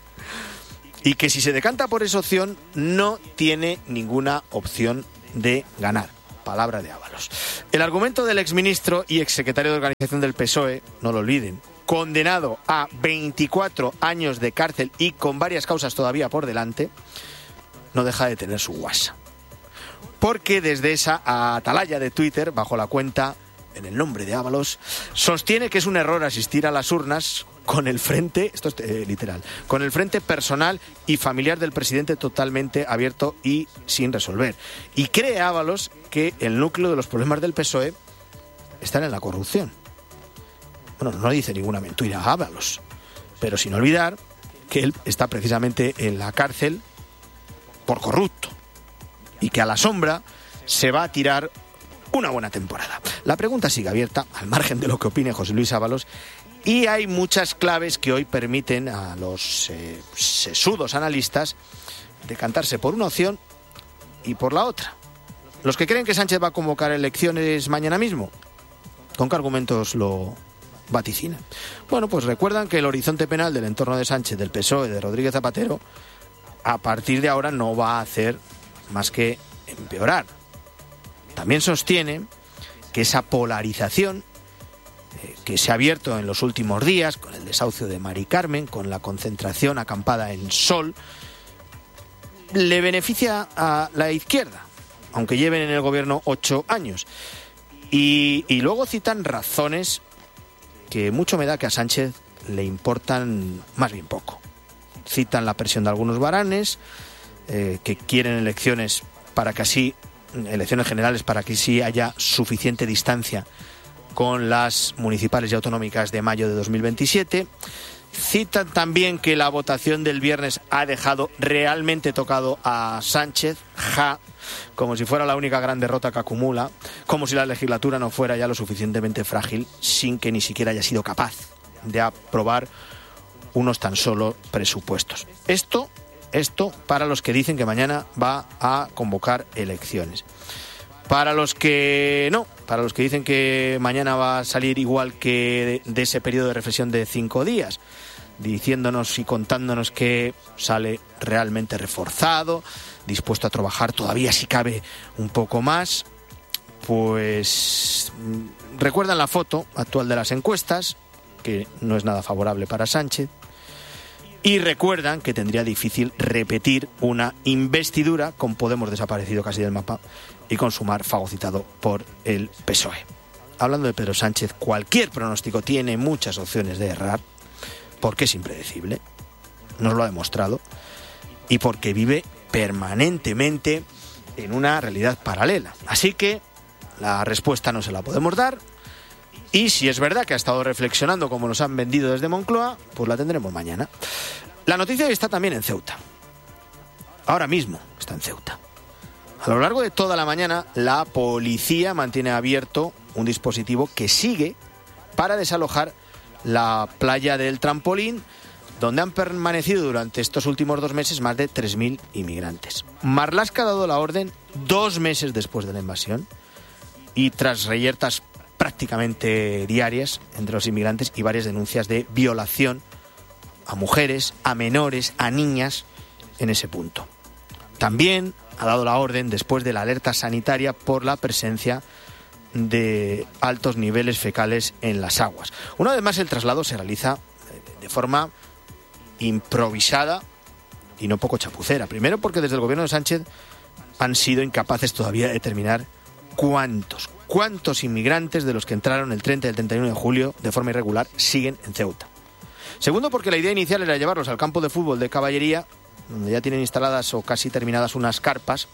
[SPEAKER 8] y que si se decanta por esa opción no tiene ninguna opción de ganar. Palabra de Ábalos. El argumento del exministro y exsecretario de Organización del PSOE, no lo olviden, condenado a 24 años de cárcel y con varias causas todavía por delante, no deja de tener su guasa. Porque desde esa atalaya de Twitter, bajo la cuenta en el nombre de Ábalos, sostiene que es un error asistir a las urnas con el frente, esto es literal, con el frente personal y familiar del presidente totalmente abierto y sin resolver. Y cree Ábalos que el núcleo de los problemas del PSOE están en la corrupción. Bueno, no dice ninguna mentira a Ábalos, pero sin olvidar que él está precisamente en la cárcel por corrupto y que a la sombra se va a tirar una buena temporada. La pregunta sigue abierta, al margen de lo que opine José Luis Ábalos, y hay muchas claves que hoy permiten a los sesudos analistas decantarse por una opción y por la otra. Los que creen que Sánchez va a convocar elecciones mañana mismo, ¿con qué argumentos lo vaticinan? Bueno, pues recuerdan que el horizonte penal del entorno de Sánchez, del PSOE, de Rodríguez Zapatero, a partir de ahora no va a hacer más que empeorar. También sostiene que esa polarización que se ha abierto en los últimos días, con el desahucio de Mari Carmen, con la concentración acampada en Sol, le beneficia a la izquierda, aunque lleven en el gobierno 8 años. Y luego citan razones que mucho me da que a Sánchez le importan más bien poco. Citan la presión de algunos varanes, que quieren elecciones generales para que sí haya suficiente distancia con las municipales y autonómicas de mayo de 2027. Citan también que la votación del viernes ha dejado realmente tocado a Sánchez, como si fuera la única gran derrota que acumula, como si la legislatura no fuera ya lo suficientemente frágil, sin que ni siquiera haya sido capaz de aprobar unos tan solo presupuestos. Esto para los que dicen que mañana va a convocar elecciones. Para los que no, para los que dicen que mañana va a salir igual que de ese periodo de reflexión de 5 días, diciéndonos y contándonos que sale realmente reforzado, dispuesto a trabajar todavía si cabe un poco más, pues recuerdan la foto actual de las encuestas, que no es nada favorable para Sánchez, y recuerdan que tendría difícil repetir una investidura con Podemos desaparecido casi del mapa y con Sumar fagocitado por el PSOE. Hablando de Pedro Sánchez, cualquier pronóstico tiene muchas opciones de errar, porque es impredecible, nos lo ha demostrado, y porque vive permanentemente en una realidad paralela. Así que la respuesta no se la podemos dar, y si es verdad que ha estado reflexionando como nos han vendido desde Moncloa, pues la tendremos mañana. La noticia está también en Ceuta. Ahora mismo está en Ceuta. A lo largo de toda la mañana, la policía mantiene abierto un dispositivo que sigue para desalojar la playa del Trampolín, donde han permanecido durante estos últimos 2 meses más de 3.000 inmigrantes. Marlaska ha dado la orden 2 meses después de la invasión y tras reyertas prácticamente diarias entre los inmigrantes y varias denuncias de violación a mujeres, a menores, a niñas en ese punto. También ha dado la orden después de la alerta sanitaria por la presencia de altos niveles fecales en las aguas. Una vez más, el traslado se realiza de forma improvisada y no poco chapucera. Primero porque desde el gobierno de Sánchez han sido incapaces todavía de determinar cuántos inmigrantes de los que entraron el 30 y el 31 de julio de forma irregular siguen en Ceuta. Segundo porque la idea inicial era llevarlos al campo de fútbol de Caballería donde ya tienen instaladas o casi terminadas unas carpas,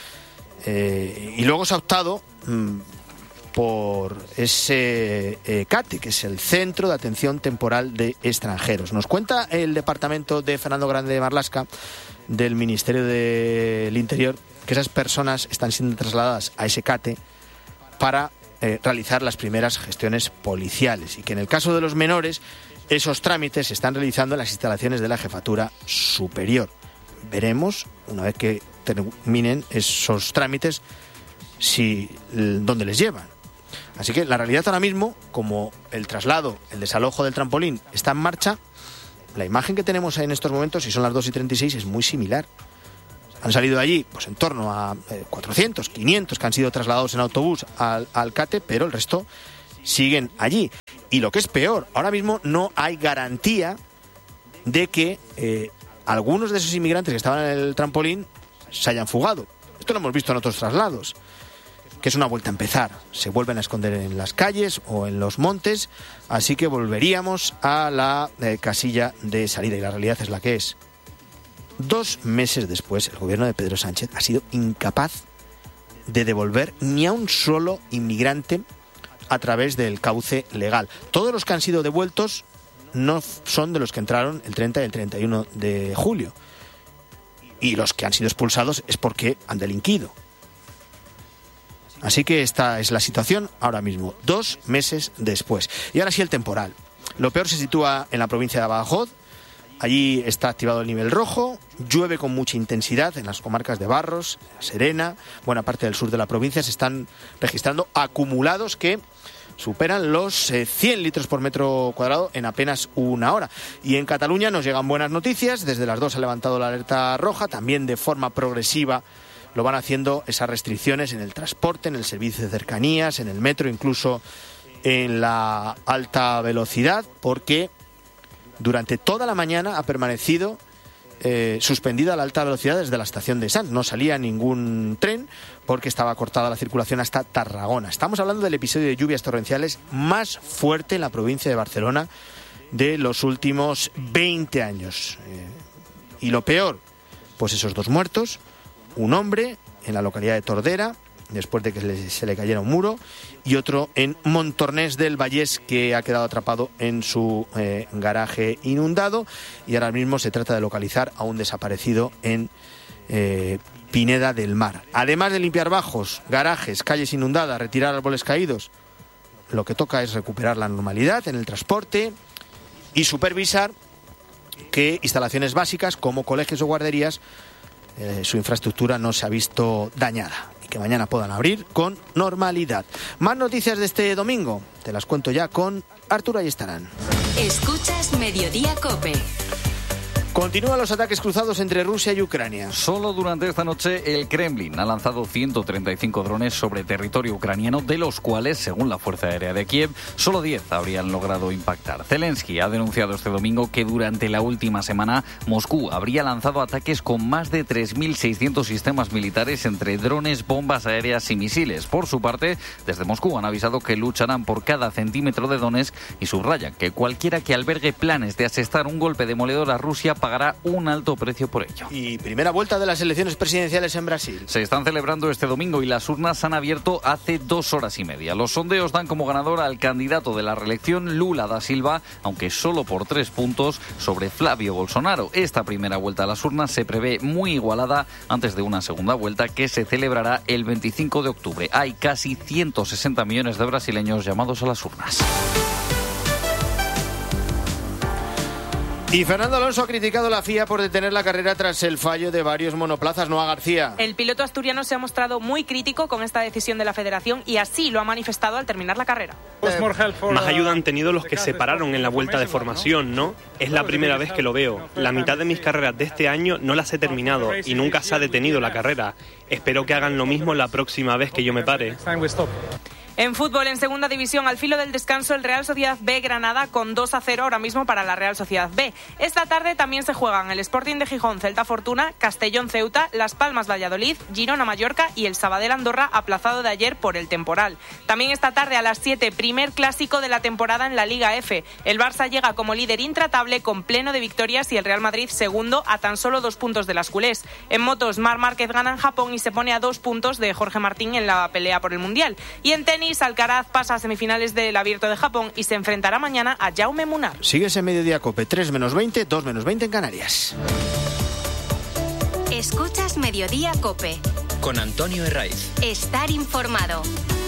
[SPEAKER 8] y luego se ha optado por ese CATE, que es el Centro de Atención Temporal de Extranjeros. Nos cuenta el departamento de Fernando Grande de Marlaska, del Ministerio del Interior, que esas personas están siendo trasladadas a ese CATE para realizar las primeras gestiones policiales, y que en el caso de los menores esos trámites se están realizando en las instalaciones de la Jefatura Superior. Veremos, una vez que terminen esos trámites, dónde les llevan. Así que la realidad ahora mismo, como el traslado, el desalojo del trampolín está en marcha, la imagen que tenemos en estos momentos, y son las 2:36, es muy similar. Han salido de allí pues en torno a 400, 500 que han sido trasladados en autobús al CATE, pero el resto siguen allí. Y lo que es peor, ahora mismo no hay garantía de que algunos de esos inmigrantes que estaban en el trampolín se hayan fugado. Esto lo hemos visto en otros traslados, que es una vuelta a empezar. Se vuelven a esconder en las calles o en los montes, así que volveríamos a la casilla de salida, y la realidad es la que es. 2 meses después, el gobierno de Pedro Sánchez ha sido incapaz de devolver ni a un solo inmigrante a través del cauce legal. Todos los que han sido devueltos no son de los que entraron el 30 y el 31 de julio. Y los que han sido expulsados es porque han delinquido. Así que esta es la situación ahora mismo, 2 meses después. Y ahora sí el temporal. Lo peor se sitúa en la provincia de Badajoz. Allí está activado el nivel rojo, llueve con mucha intensidad en las comarcas de Barros, Serena, buena parte del sur de la provincia. Se están registrando acumulados que superan los 100 litros por metro cuadrado en apenas una hora. Y en Cataluña nos llegan buenas noticias. Desde las 2 ha levantado la alerta roja, también de forma progresiva lo van haciendo esas restricciones en el transporte, en el servicio de cercanías, en el metro, incluso en la alta velocidad, porque durante toda la mañana ha permanecido suspendida la alta velocidad desde la estación de Sants. No salía ningún tren porque estaba cortada la circulación hasta Tarragona. Estamos hablando del episodio de lluvias torrenciales más fuerte en la provincia de Barcelona de los últimos 20 años. Y lo peor, pues esos 2 muertos, un hombre en la localidad de Tordera, después de que se le cayera un muro, y otro en Montornès del Vallès, que ha quedado atrapado en su garaje inundado, y ahora mismo se trata de localizar a un desaparecido en Pineda del Mar. Además de limpiar bajos, garajes, calles inundadas, retirar árboles caídos, lo que toca es recuperar la normalidad en el transporte y supervisar que instalaciones básicas como colegios o guarderías, su infraestructura no se ha visto dañada, y que mañana puedan abrir con normalidad. Más noticias de este domingo, te las cuento ya con Arturo Ayestarán.
[SPEAKER 5] Escuchas Mediodía COPE.
[SPEAKER 8] Continúan los ataques cruzados entre Rusia y Ucrania.
[SPEAKER 11] Solo durante esta noche el Kremlin ha lanzado 135 drones sobre territorio ucraniano, de los cuales, según la Fuerza Aérea de Kiev, solo 10 habrían logrado impactar. Zelensky ha denunciado este domingo que durante la última semana Moscú habría lanzado ataques con más de 3.600 sistemas militares entre drones, bombas aéreas y misiles. Por su parte, desde Moscú han avisado que lucharán por cada centímetro de Donetsk y subrayan que cualquiera que albergue planes de asestar un golpe demoledor a Rusia pagará un alto precio por ello.
[SPEAKER 8] Y primera vuelta de las elecciones presidenciales en Brasil.
[SPEAKER 11] Se están celebrando este domingo y las urnas han abierto hace 2 horas y media. Los sondeos dan como ganador al candidato de la reelección, Lula da Silva, aunque solo por 3 puntos sobre Flavio Bolsonaro. Esta primera vuelta a las urnas se prevé muy igualada antes de una segunda vuelta que se celebrará el 25 de octubre. Hay casi 160 millones de brasileños llamados a las urnas.
[SPEAKER 8] Y Fernando Alonso ha criticado a la FIA por detener la carrera tras el fallo de varios monoplazas. Noa García.
[SPEAKER 13] El piloto asturiano se ha mostrado muy crítico con esta decisión de la federación y así lo ha manifestado al terminar la carrera.
[SPEAKER 7] Más ayuda han tenido los que se pararon en la vuelta de formación, ¿no? Es la primera vez que lo veo. La mitad de mis carreras de este año no las he terminado y nunca se ha detenido la carrera. Espero que hagan lo mismo la próxima vez que yo me pare.
[SPEAKER 13] En fútbol, en segunda división, al filo del descanso, el Real Sociedad B Granada con 2-0 ahora mismo para la Real Sociedad B. Esta tarde también se juegan el Sporting de Gijón, Celta Fortuna, Castellón Ceuta, Las Palmas Valladolid, Girona Mallorca y el Sabadell Andorra, aplazado de ayer por el temporal. También esta tarde a las 7, primer clásico de la temporada en la Liga F. El Barça llega como líder intratable con pleno de victorias y el Real Madrid segundo a tan solo 2 puntos de las culés. En motos, Marc Márquez gana en Japón y se pone a 2 puntos de Jorge Martín en la pelea por el Mundial. Y en tenis, Alcaraz pasa a semifinales del Abierto de Japón y se enfrentará mañana a Jaume Munar.
[SPEAKER 8] Sigues en Mediodía COPE, 3 menos 20, 2 menos 20 en Canarias.
[SPEAKER 5] Escuchas Mediodía COPE.
[SPEAKER 4] Con Antonio Herraiz.
[SPEAKER 5] Estar informado.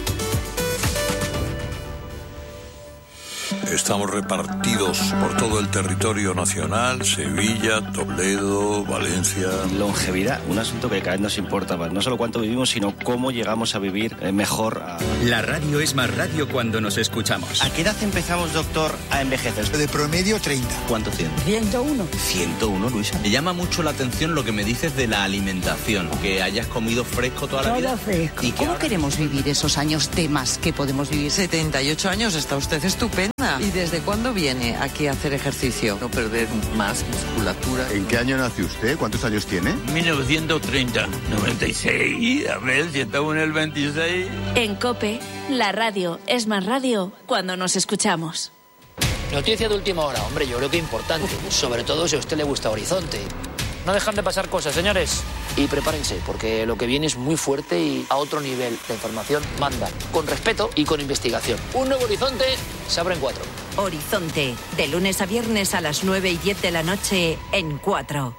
[SPEAKER 10] Estamos repartidos por todo el territorio nacional, Sevilla, Toledo, Valencia.
[SPEAKER 12] Longevidad, un asunto que cada vez nos importa más. No solo cuánto vivimos, sino cómo llegamos a vivir mejor.
[SPEAKER 4] La radio es más radio cuando nos escuchamos.
[SPEAKER 12] ¿A qué edad empezamos, doctor, a envejecer?
[SPEAKER 14] De promedio 30.
[SPEAKER 12] ¿Cuánto tiene?
[SPEAKER 14] 101.
[SPEAKER 12] 101, Luisa.
[SPEAKER 24] Me llama mucho la atención lo que me dices de la alimentación, que hayas comido fresco toda la vida.
[SPEAKER 14] Fresco.
[SPEAKER 24] ¿Y
[SPEAKER 25] cómo queremos vivir esos años de más que podemos vivir?
[SPEAKER 26] 78 años, está usted estupenda. ¿Y desde cuándo viene aquí a hacer ejercicio?
[SPEAKER 24] No perder más musculatura.
[SPEAKER 27] ¿En qué año nació usted? ¿Cuántos años tiene?
[SPEAKER 28] 1930. 96. A ver si estamos en el 26.
[SPEAKER 29] En COPE, la radio es más radio cuando nos escuchamos.
[SPEAKER 30] Noticia de última hora, hombre, yo creo que importante. Sobre todo si a usted le gusta Horizonte. No dejan de pasar cosas, señores. Y prepárense, porque lo que viene es muy fuerte y a otro nivel. La información manda, con respeto y con investigación. Un nuevo Horizonte se abre en 4.
[SPEAKER 29] Horizonte, de lunes a viernes a las 9:10 de la noche en 4.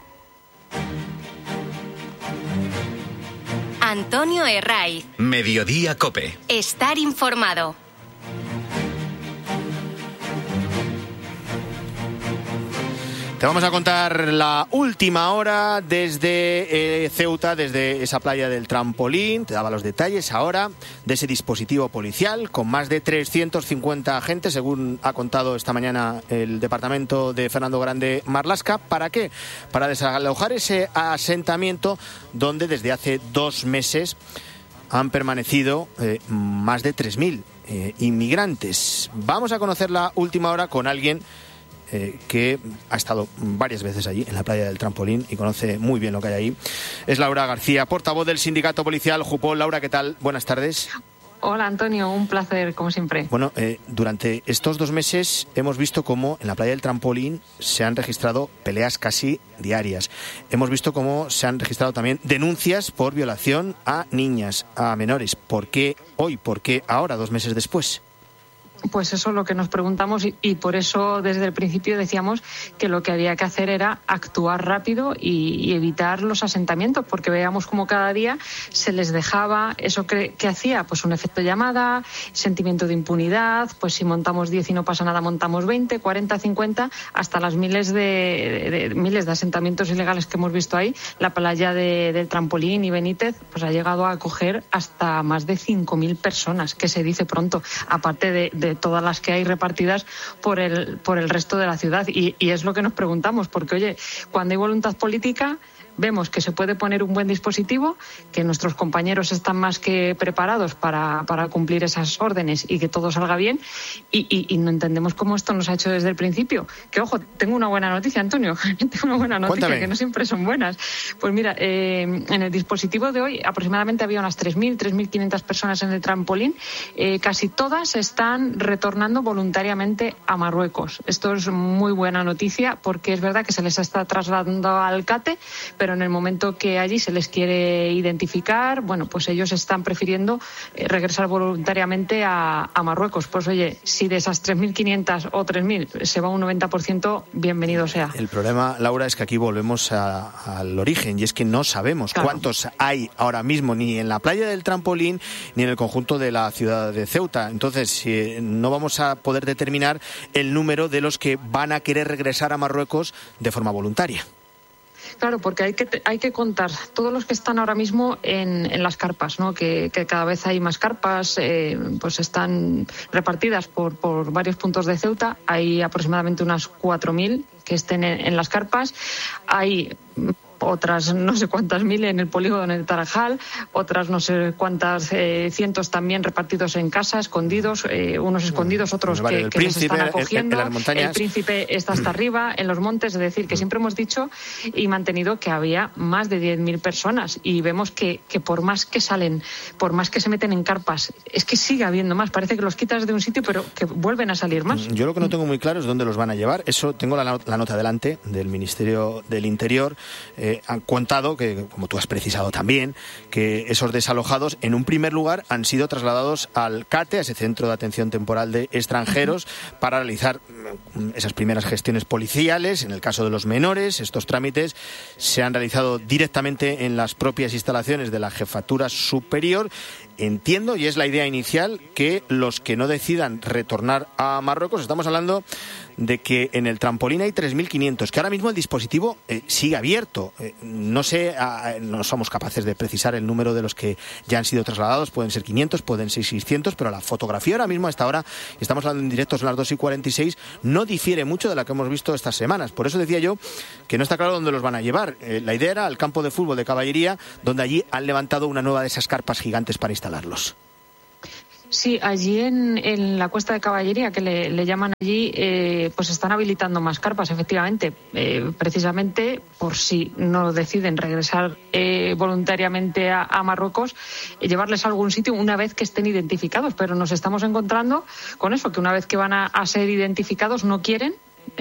[SPEAKER 5] Antonio Herraiz.
[SPEAKER 4] Mediodía COPE.
[SPEAKER 5] Estar informado.
[SPEAKER 8] Te vamos a contar la última hora desde Ceuta, desde esa playa del Trampolín. Te daba los detalles ahora de ese dispositivo policial con más de 350 agentes, según ha contado esta mañana el departamento de Fernando Grande Marlaska. ¿Para qué? Para desalojar ese asentamiento donde desde hace 2 meses han permanecido más de 3.000 inmigrantes. Vamos a conocer la última hora con alguien que ha estado varias veces allí, en la playa del Trampolín, y conoce muy bien lo que hay ahí. Es Laura García, portavoz del sindicato policial Jupol. Laura, ¿qué tal? Buenas tardes.
[SPEAKER 31] Hola, Antonio, un placer, como siempre.
[SPEAKER 8] Bueno, durante estos 2 meses hemos visto cómo en la playa del Trampolín se han registrado peleas casi diarias. Hemos visto cómo se han registrado también denuncias por violación a niñas, a menores. ¿Por qué hoy? ¿Por qué ahora, 2 meses después?
[SPEAKER 31] Pues eso es lo que nos preguntamos y por eso desde el principio decíamos que lo que había que hacer era actuar rápido y evitar los asentamientos, porque veíamos como cada día se les dejaba eso que hacía, pues un efecto llamada, sentimiento de impunidad, pues si montamos 10 y no pasa nada, montamos 20, 40, 50, hasta las miles de asentamientos ilegales que hemos visto ahí. La playa del Trampolín y Benítez pues ha llegado a acoger hasta más de 5.000 personas, que se dice pronto, aparte de todas las que hay repartidas por el resto de la ciudad. Y es lo que nos preguntamos, porque, oye, cuando hay voluntad política, vemos que se puede poner un buen dispositivo, que nuestros compañeros están más que preparados para cumplir esas órdenes y que todo salga bien, y no entendemos cómo esto nos ha hecho desde el principio. Que, ojo, tengo una buena noticia, Antonio, tengo una buena noticia. Cuéntame. Que no siempre son buenas. Pues mira, en el dispositivo de hoy aproximadamente había unas 3.500 personas en el Trampolín. Casi todas están retornando voluntariamente a Marruecos. Esto es muy buena noticia, porque es verdad que se les está trasladando al CATE, pero en el momento que allí se les quiere identificar, bueno, pues ellos están prefiriendo regresar voluntariamente a Marruecos. Pues oye, si de esas 3.500 o 3.000 se va un 90%, bienvenido sea.
[SPEAKER 8] El problema, Laura, es que aquí volvemos al origen, y es que no sabemos cuántos hay ahora mismo, ni en la playa del Trampolín, ni en el conjunto de la ciudad de Ceuta. Entonces, no vamos a poder determinar el número de los que van a querer regresar a Marruecos de forma voluntaria.
[SPEAKER 31] Claro, porque hay que contar todos los que están ahora mismo en las carpas, ¿no? Que cada vez hay más carpas, pues están repartidas por varios puntos de Ceuta. Hay aproximadamente unas 4.000 que estén en las carpas. Hay otras no sé cuántas mil en el polígono de Tarajal, otras no sé cuántas cientos también repartidos en casa, escondidos, unos escondidos, otros que les están acogiendo. El Príncipe está hasta arriba, en los montes, es decir, que siempre hemos dicho y mantenido que había más de 10.000 personas y vemos que por más que salen, por más que se meten en carpas, es que sigue habiendo más. Parece que los quitas de un sitio, pero que vuelven a salir más.
[SPEAKER 8] Yo lo que no tengo muy claro es dónde los van a llevar. Eso tengo la nota delante del Ministerio del Interior. Han contado, que como tú has precisado también, que esos desalojados en un primer lugar han sido trasladados al CATE, a ese Centro de Atención Temporal de Extranjeros, para realizar esas primeras gestiones policiales. En el caso de los menores, estos trámites se han realizado directamente en las propias instalaciones de la Jefatura Superior. Entiendo, y es la idea inicial, que los que no decidan retornar a Marruecos, estamos hablando de que en el trampolín hay 3.500, que ahora mismo el dispositivo sigue abierto. No sé, no somos capaces de precisar el número de los que ya han sido trasladados, pueden ser 500, pueden ser 600, pero la fotografía ahora mismo, a esta hora, estamos hablando en directo, son las 2:46, no difiere mucho de la que hemos visto estas semanas. Por eso decía yo que no está claro dónde los van a llevar. La idea era al campo de fútbol de Caballería, donde allí han levantado una nueva de esas carpas gigantes para instalarlos.
[SPEAKER 31] Sí, allí en la Cuesta de Caballería, que le llaman allí, pues están habilitando más carpas, efectivamente, precisamente por si no deciden regresar voluntariamente a Marruecos, llevarles a algún sitio una vez que estén identificados. Pero nos estamos encontrando con eso, que una vez que van a ser identificados no quieren.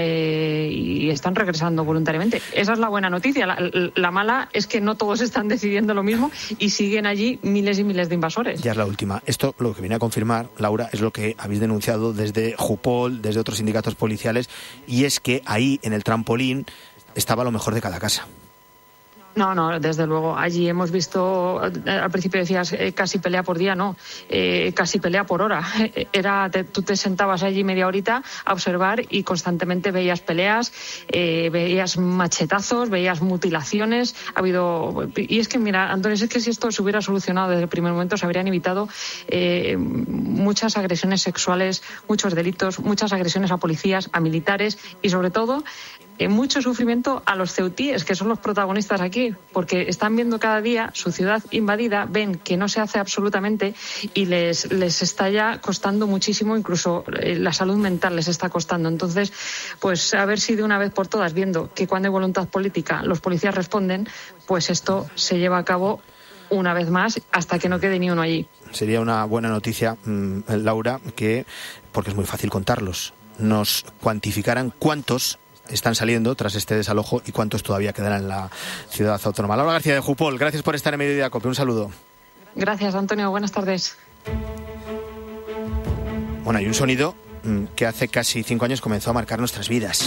[SPEAKER 31] Y están regresando voluntariamente. Esa es la buena noticia. La mala es que no todos están decidiendo lo mismo y siguen allí miles y miles de invasores.
[SPEAKER 8] Ya es la última. Esto lo que viene a confirmar, Laura, es lo que habéis denunciado desde Jupol, desde otros sindicatos policiales, y es que ahí en el trampolín estaba lo mejor de cada casa.
[SPEAKER 31] No, desde luego. Allí hemos visto, al principio decías casi pelea por día, no, casi pelea por hora. Tú te sentabas allí media horita a observar y constantemente veías peleas, veías machetazos, veías mutilaciones. Y es que, mira, Antonio, es que si esto se hubiera solucionado desde el primer momento, se habrían evitado muchas agresiones sexuales, muchos delitos, muchas agresiones a policías, a militares y, sobre todo, mucho sufrimiento a los ceutíes, que son los protagonistas aquí, porque están viendo cada día su ciudad invadida, ven que no se hace absolutamente y les está ya costando muchísimo, incluso la salud mental les está costando. Entonces, pues a ver si de una vez por todas, viendo que cuando hay voluntad política los policías responden, pues esto se lleva a cabo una vez más hasta que no quede ni uno allí.
[SPEAKER 8] Sería una buena noticia, Laura, que, porque es muy fácil contarlos, nos cuantificaran cuántos están saliendo tras este desalojo y cuántos todavía quedarán en la ciudad autónoma. Laura García de Jupol, gracias por estar en Mediodía Cope. Un saludo.
[SPEAKER 31] Gracias, Antonio. Buenas tardes.
[SPEAKER 8] Bueno, hay un sonido que hace casi 5 años comenzó a marcar nuestras vidas.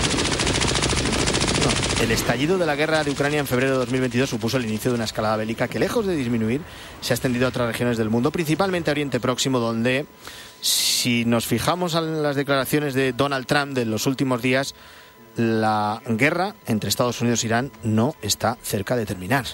[SPEAKER 8] El estallido de la guerra de Ucrania en febrero de 2022 supuso el inicio de una escalada bélica que, lejos de disminuir, se ha extendido a otras regiones del mundo, principalmente a Oriente Próximo, donde, si nos fijamos en las declaraciones de Donald Trump de los últimos días, la guerra entre Estados Unidos e Irán no está cerca de terminar.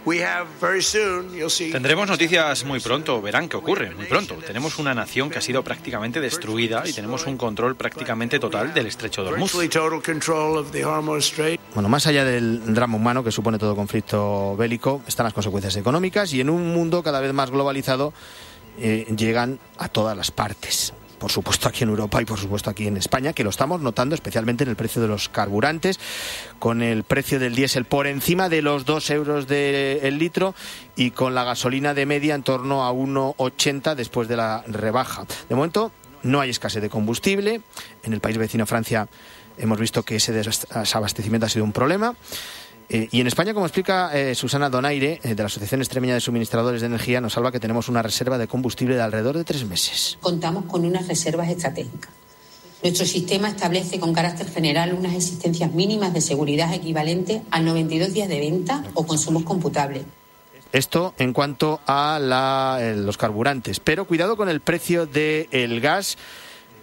[SPEAKER 2] Tendremos noticias muy pronto, verán qué ocurre, muy pronto. Tenemos una nación que ha sido prácticamente destruida y tenemos un control prácticamente total del estrecho de Hormuz.
[SPEAKER 8] Bueno, más allá del drama humano que supone todo conflicto bélico, están las consecuencias económicas y en un mundo cada vez más globalizado llegan a todas las partes. Por supuesto aquí en Europa y por supuesto aquí en España, que lo estamos notando especialmente en el precio de los carburantes, con el precio del diésel por encima de los 2 euros el litro y con la gasolina de media en torno a 1,80 después de la rebaja. De momento no hay escasez de combustible. En el país vecino Francia hemos visto que ese desabastecimiento ha sido un problema. Y en España, como explica Susana Donaire, de la Asociación Extremeña de Suministradores de Energía, nos habla que tenemos una reserva de combustible de alrededor de 3 meses.
[SPEAKER 9] Contamos con unas reservas estratégicas. Nuestro sistema establece con carácter general unas existencias mínimas de seguridad equivalentes a 92 días de venta o consumos computables.
[SPEAKER 8] Esto en cuanto a los carburantes. Pero cuidado con el precio del gas,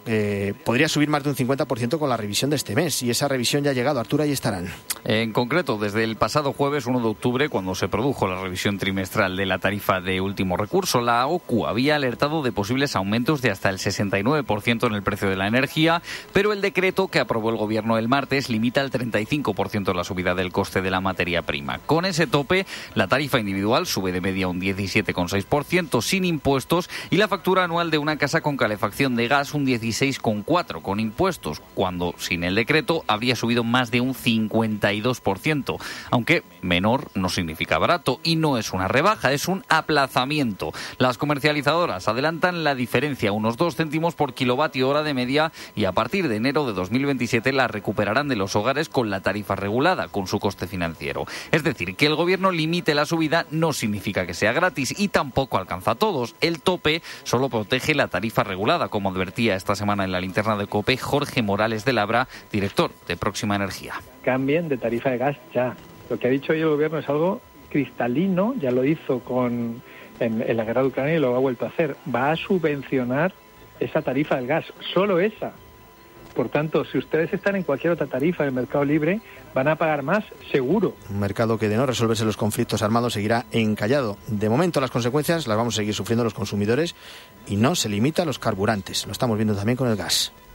[SPEAKER 8] podría subir más de un 50% con la revisión de este mes. Y esa revisión ya ha llegado. Arturo, ahí estarán.
[SPEAKER 11] En concreto, desde el pasado jueves 1 de octubre, cuando se produjo la revisión trimestral de la tarifa de último recurso, la OCU había alertado de posibles aumentos de hasta el 69% en el precio de la energía, pero el decreto que aprobó el Gobierno el martes limita al 35% la subida del coste de la materia prima. Con ese tope, la tarifa individual sube de media un 17,6% sin impuestos y la factura anual de una casa con calefacción de gas un 16,4% con impuestos, cuando sin el decreto habría subido más de un 52%, aunque menor no significa barato y no es una rebaja, es un aplazamiento. Las comercializadoras adelantan la diferencia, unos 2 céntimos por kilovatio hora de media, y a partir de enero de 2027 la recuperarán de los hogares con la tarifa regulada, con su coste financiero. Es decir, que el Gobierno limite la subida no significa que sea gratis y tampoco alcanza a todos. El tope solo protege la tarifa regulada, como advertía esta semana en la linterna de COPE Jorge Morales de Labra, director de Próxima Energía.
[SPEAKER 1] Cambien de tarifa de gas ya. Lo que ha dicho hoy el Gobierno es algo cristalino, ya lo hizo en la guerra de Ucrania y lo ha vuelto a hacer. Va a subvencionar esa tarifa del gas, solo esa. Por tanto, si ustedes están en cualquier otra tarifa del mercado libre, van a pagar más, seguro.
[SPEAKER 8] Un mercado que, de no resolverse los conflictos armados, seguirá encallado. De momento, las consecuencias las vamos a seguir sufriendo los consumidores y no se limita a los carburantes. Lo estamos viendo también con el gas.